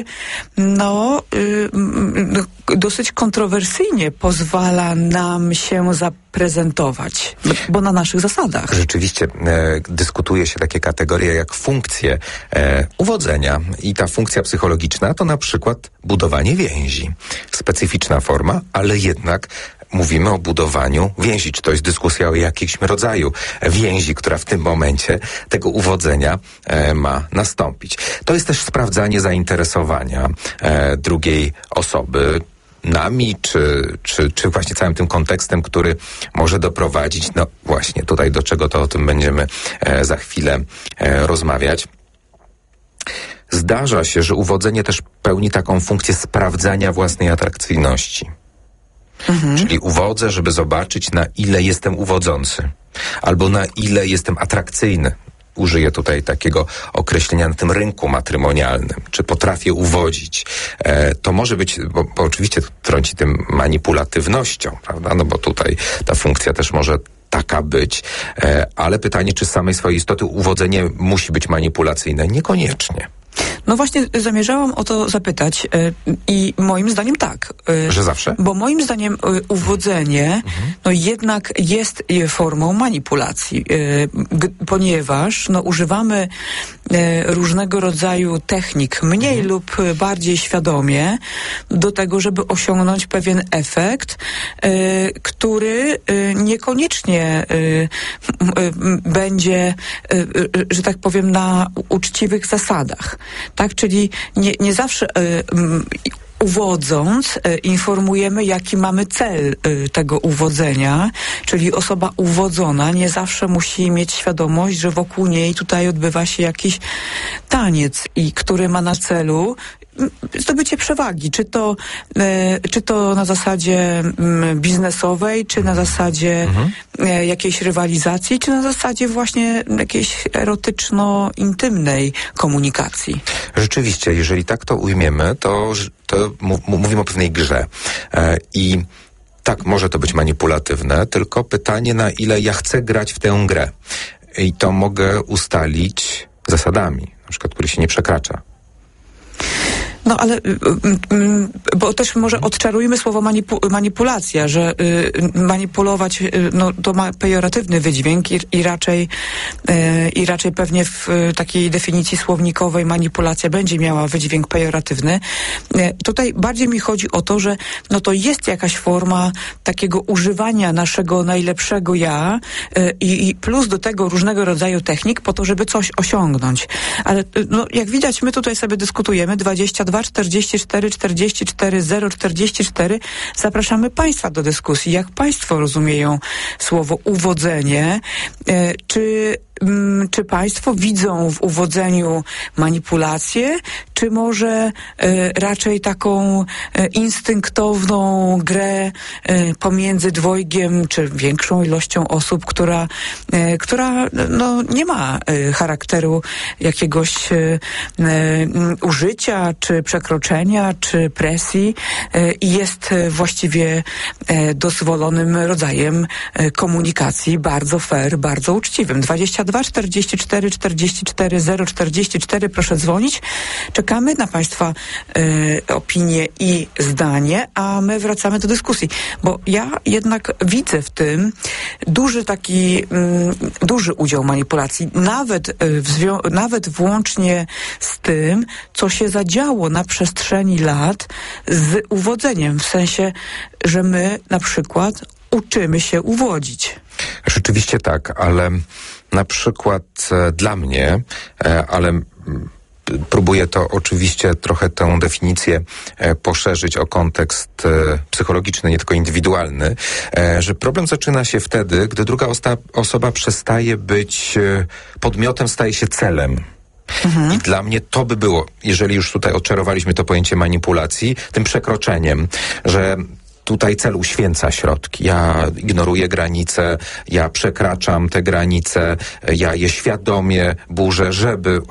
dosyć kontrowersyjnie pozwala nam się zaprezentować, bo na naszych zasadach. Rzeczywiście dyskutuje się takie kategorie jak funkcje uwodzenia i ta funkcja psychologiczna to na przykład budowanie więzi. Specyficzna forma, ale jednak mówimy o budowaniu więzi. Czy to jest dyskusja o jakimś rodzaju więzi, która w tym momencie tego uwodzenia ma nastąpić. To jest też sprawdzanie zainteresowania drugiej osoby nami, czy właśnie całym tym kontekstem, który może doprowadzić, no właśnie tutaj do czego, to o tym będziemy za chwilę rozmawiać. Zdarza się, że uwodzenie też pełni taką funkcję sprawdzania własnej atrakcyjności. Czyli uwodzę, żeby zobaczyć, na ile jestem uwodzący, albo na ile jestem atrakcyjny. Użyję tutaj takiego określenia na tym rynku matrymonialnym. Czy potrafię uwodzić? To może być, bo oczywiście trąci tym manipulatywnością, prawda? No bo tutaj ta funkcja też może taka być, ale pytanie, czy z samej swojej istoty uwodzenie musi być manipulacyjne? Niekoniecznie. No właśnie zamierzałam o to zapytać i moim zdaniem tak. Że zawsze? Bo moim zdaniem uwodzenie no jednak jest formą manipulacji, ponieważ używamy różnego rodzaju technik, mniej lub bardziej świadomie, do tego, żeby osiągnąć pewien efekt, który niekoniecznie będzie, że tak powiem, na uczciwych zasadach. Tak, czyli nie zawsze uwodząc, informujemy, jaki mamy cel tego uwodzenia, czyli osoba uwodzona nie zawsze musi mieć świadomość, że wokół niej tutaj odbywa się jakiś taniec, który ma na celu zdobycie przewagi, czy to na zasadzie biznesowej, czy na zasadzie jakiejś rywalizacji, czy na zasadzie właśnie jakiejś erotyczno-intymnej komunikacji. Rzeczywiście, jeżeli tak to ujmiemy, to mówimy o pewnej grze. I tak, może to być manipulatywne, tylko pytanie, na ile ja chcę grać w tę grę. I to mogę ustalić zasadami, na przykład, których się nie przekracza. No ale, bo też może odczarujmy słowo manipulacja, że manipulować, to ma pejoratywny wydźwięk i raczej pewnie w takiej definicji słownikowej manipulacja będzie miała wydźwięk pejoratywny. Tutaj bardziej mi chodzi o to, że to jest jakaś forma takiego używania naszego najlepszego ja i plus do tego różnego rodzaju technik po to, żeby coś osiągnąć. Ale jak widać, my tutaj sobie dyskutujemy 22 44 44 044. Zapraszamy Państwa do dyskusji. Jak Państwo rozumieją słowo uwodzenie? Czy czy państwo widzą w uwodzeniu manipulację, czy może raczej taką instynktowną grę pomiędzy dwojgiem, czy większą ilością osób, która nie ma charakteru jakiegoś użycia, czy przekroczenia, czy presji i jest właściwie dozwolonym rodzajem komunikacji, bardzo fair, bardzo uczciwym. 22 44 44 044, proszę dzwonić. Czekamy na państwa opinie i zdanie, a my wracamy do dyskusji, bo ja jednak widzę w tym duży udział manipulacji, nawet włącznie z tym, co się zadziało na przestrzeni lat z uwodzeniem, w sensie, że my na przykład uczymy się uwodzić. Rzeczywiście tak, ale na przykład dla mnie, ale próbuję to oczywiście trochę tę definicję poszerzyć o kontekst psychologiczny, nie tylko indywidualny, że problem zaczyna się wtedy, gdy druga osoba przestaje być podmiotem, staje się celem. I dla mnie to by było, jeżeli już tutaj odczarowaliśmy to pojęcie manipulacji, tym przekroczeniem, że tutaj cel uświęca środki. Ja ignoruję granice, ja przekraczam te granice, ja je świadomie burzę, żeby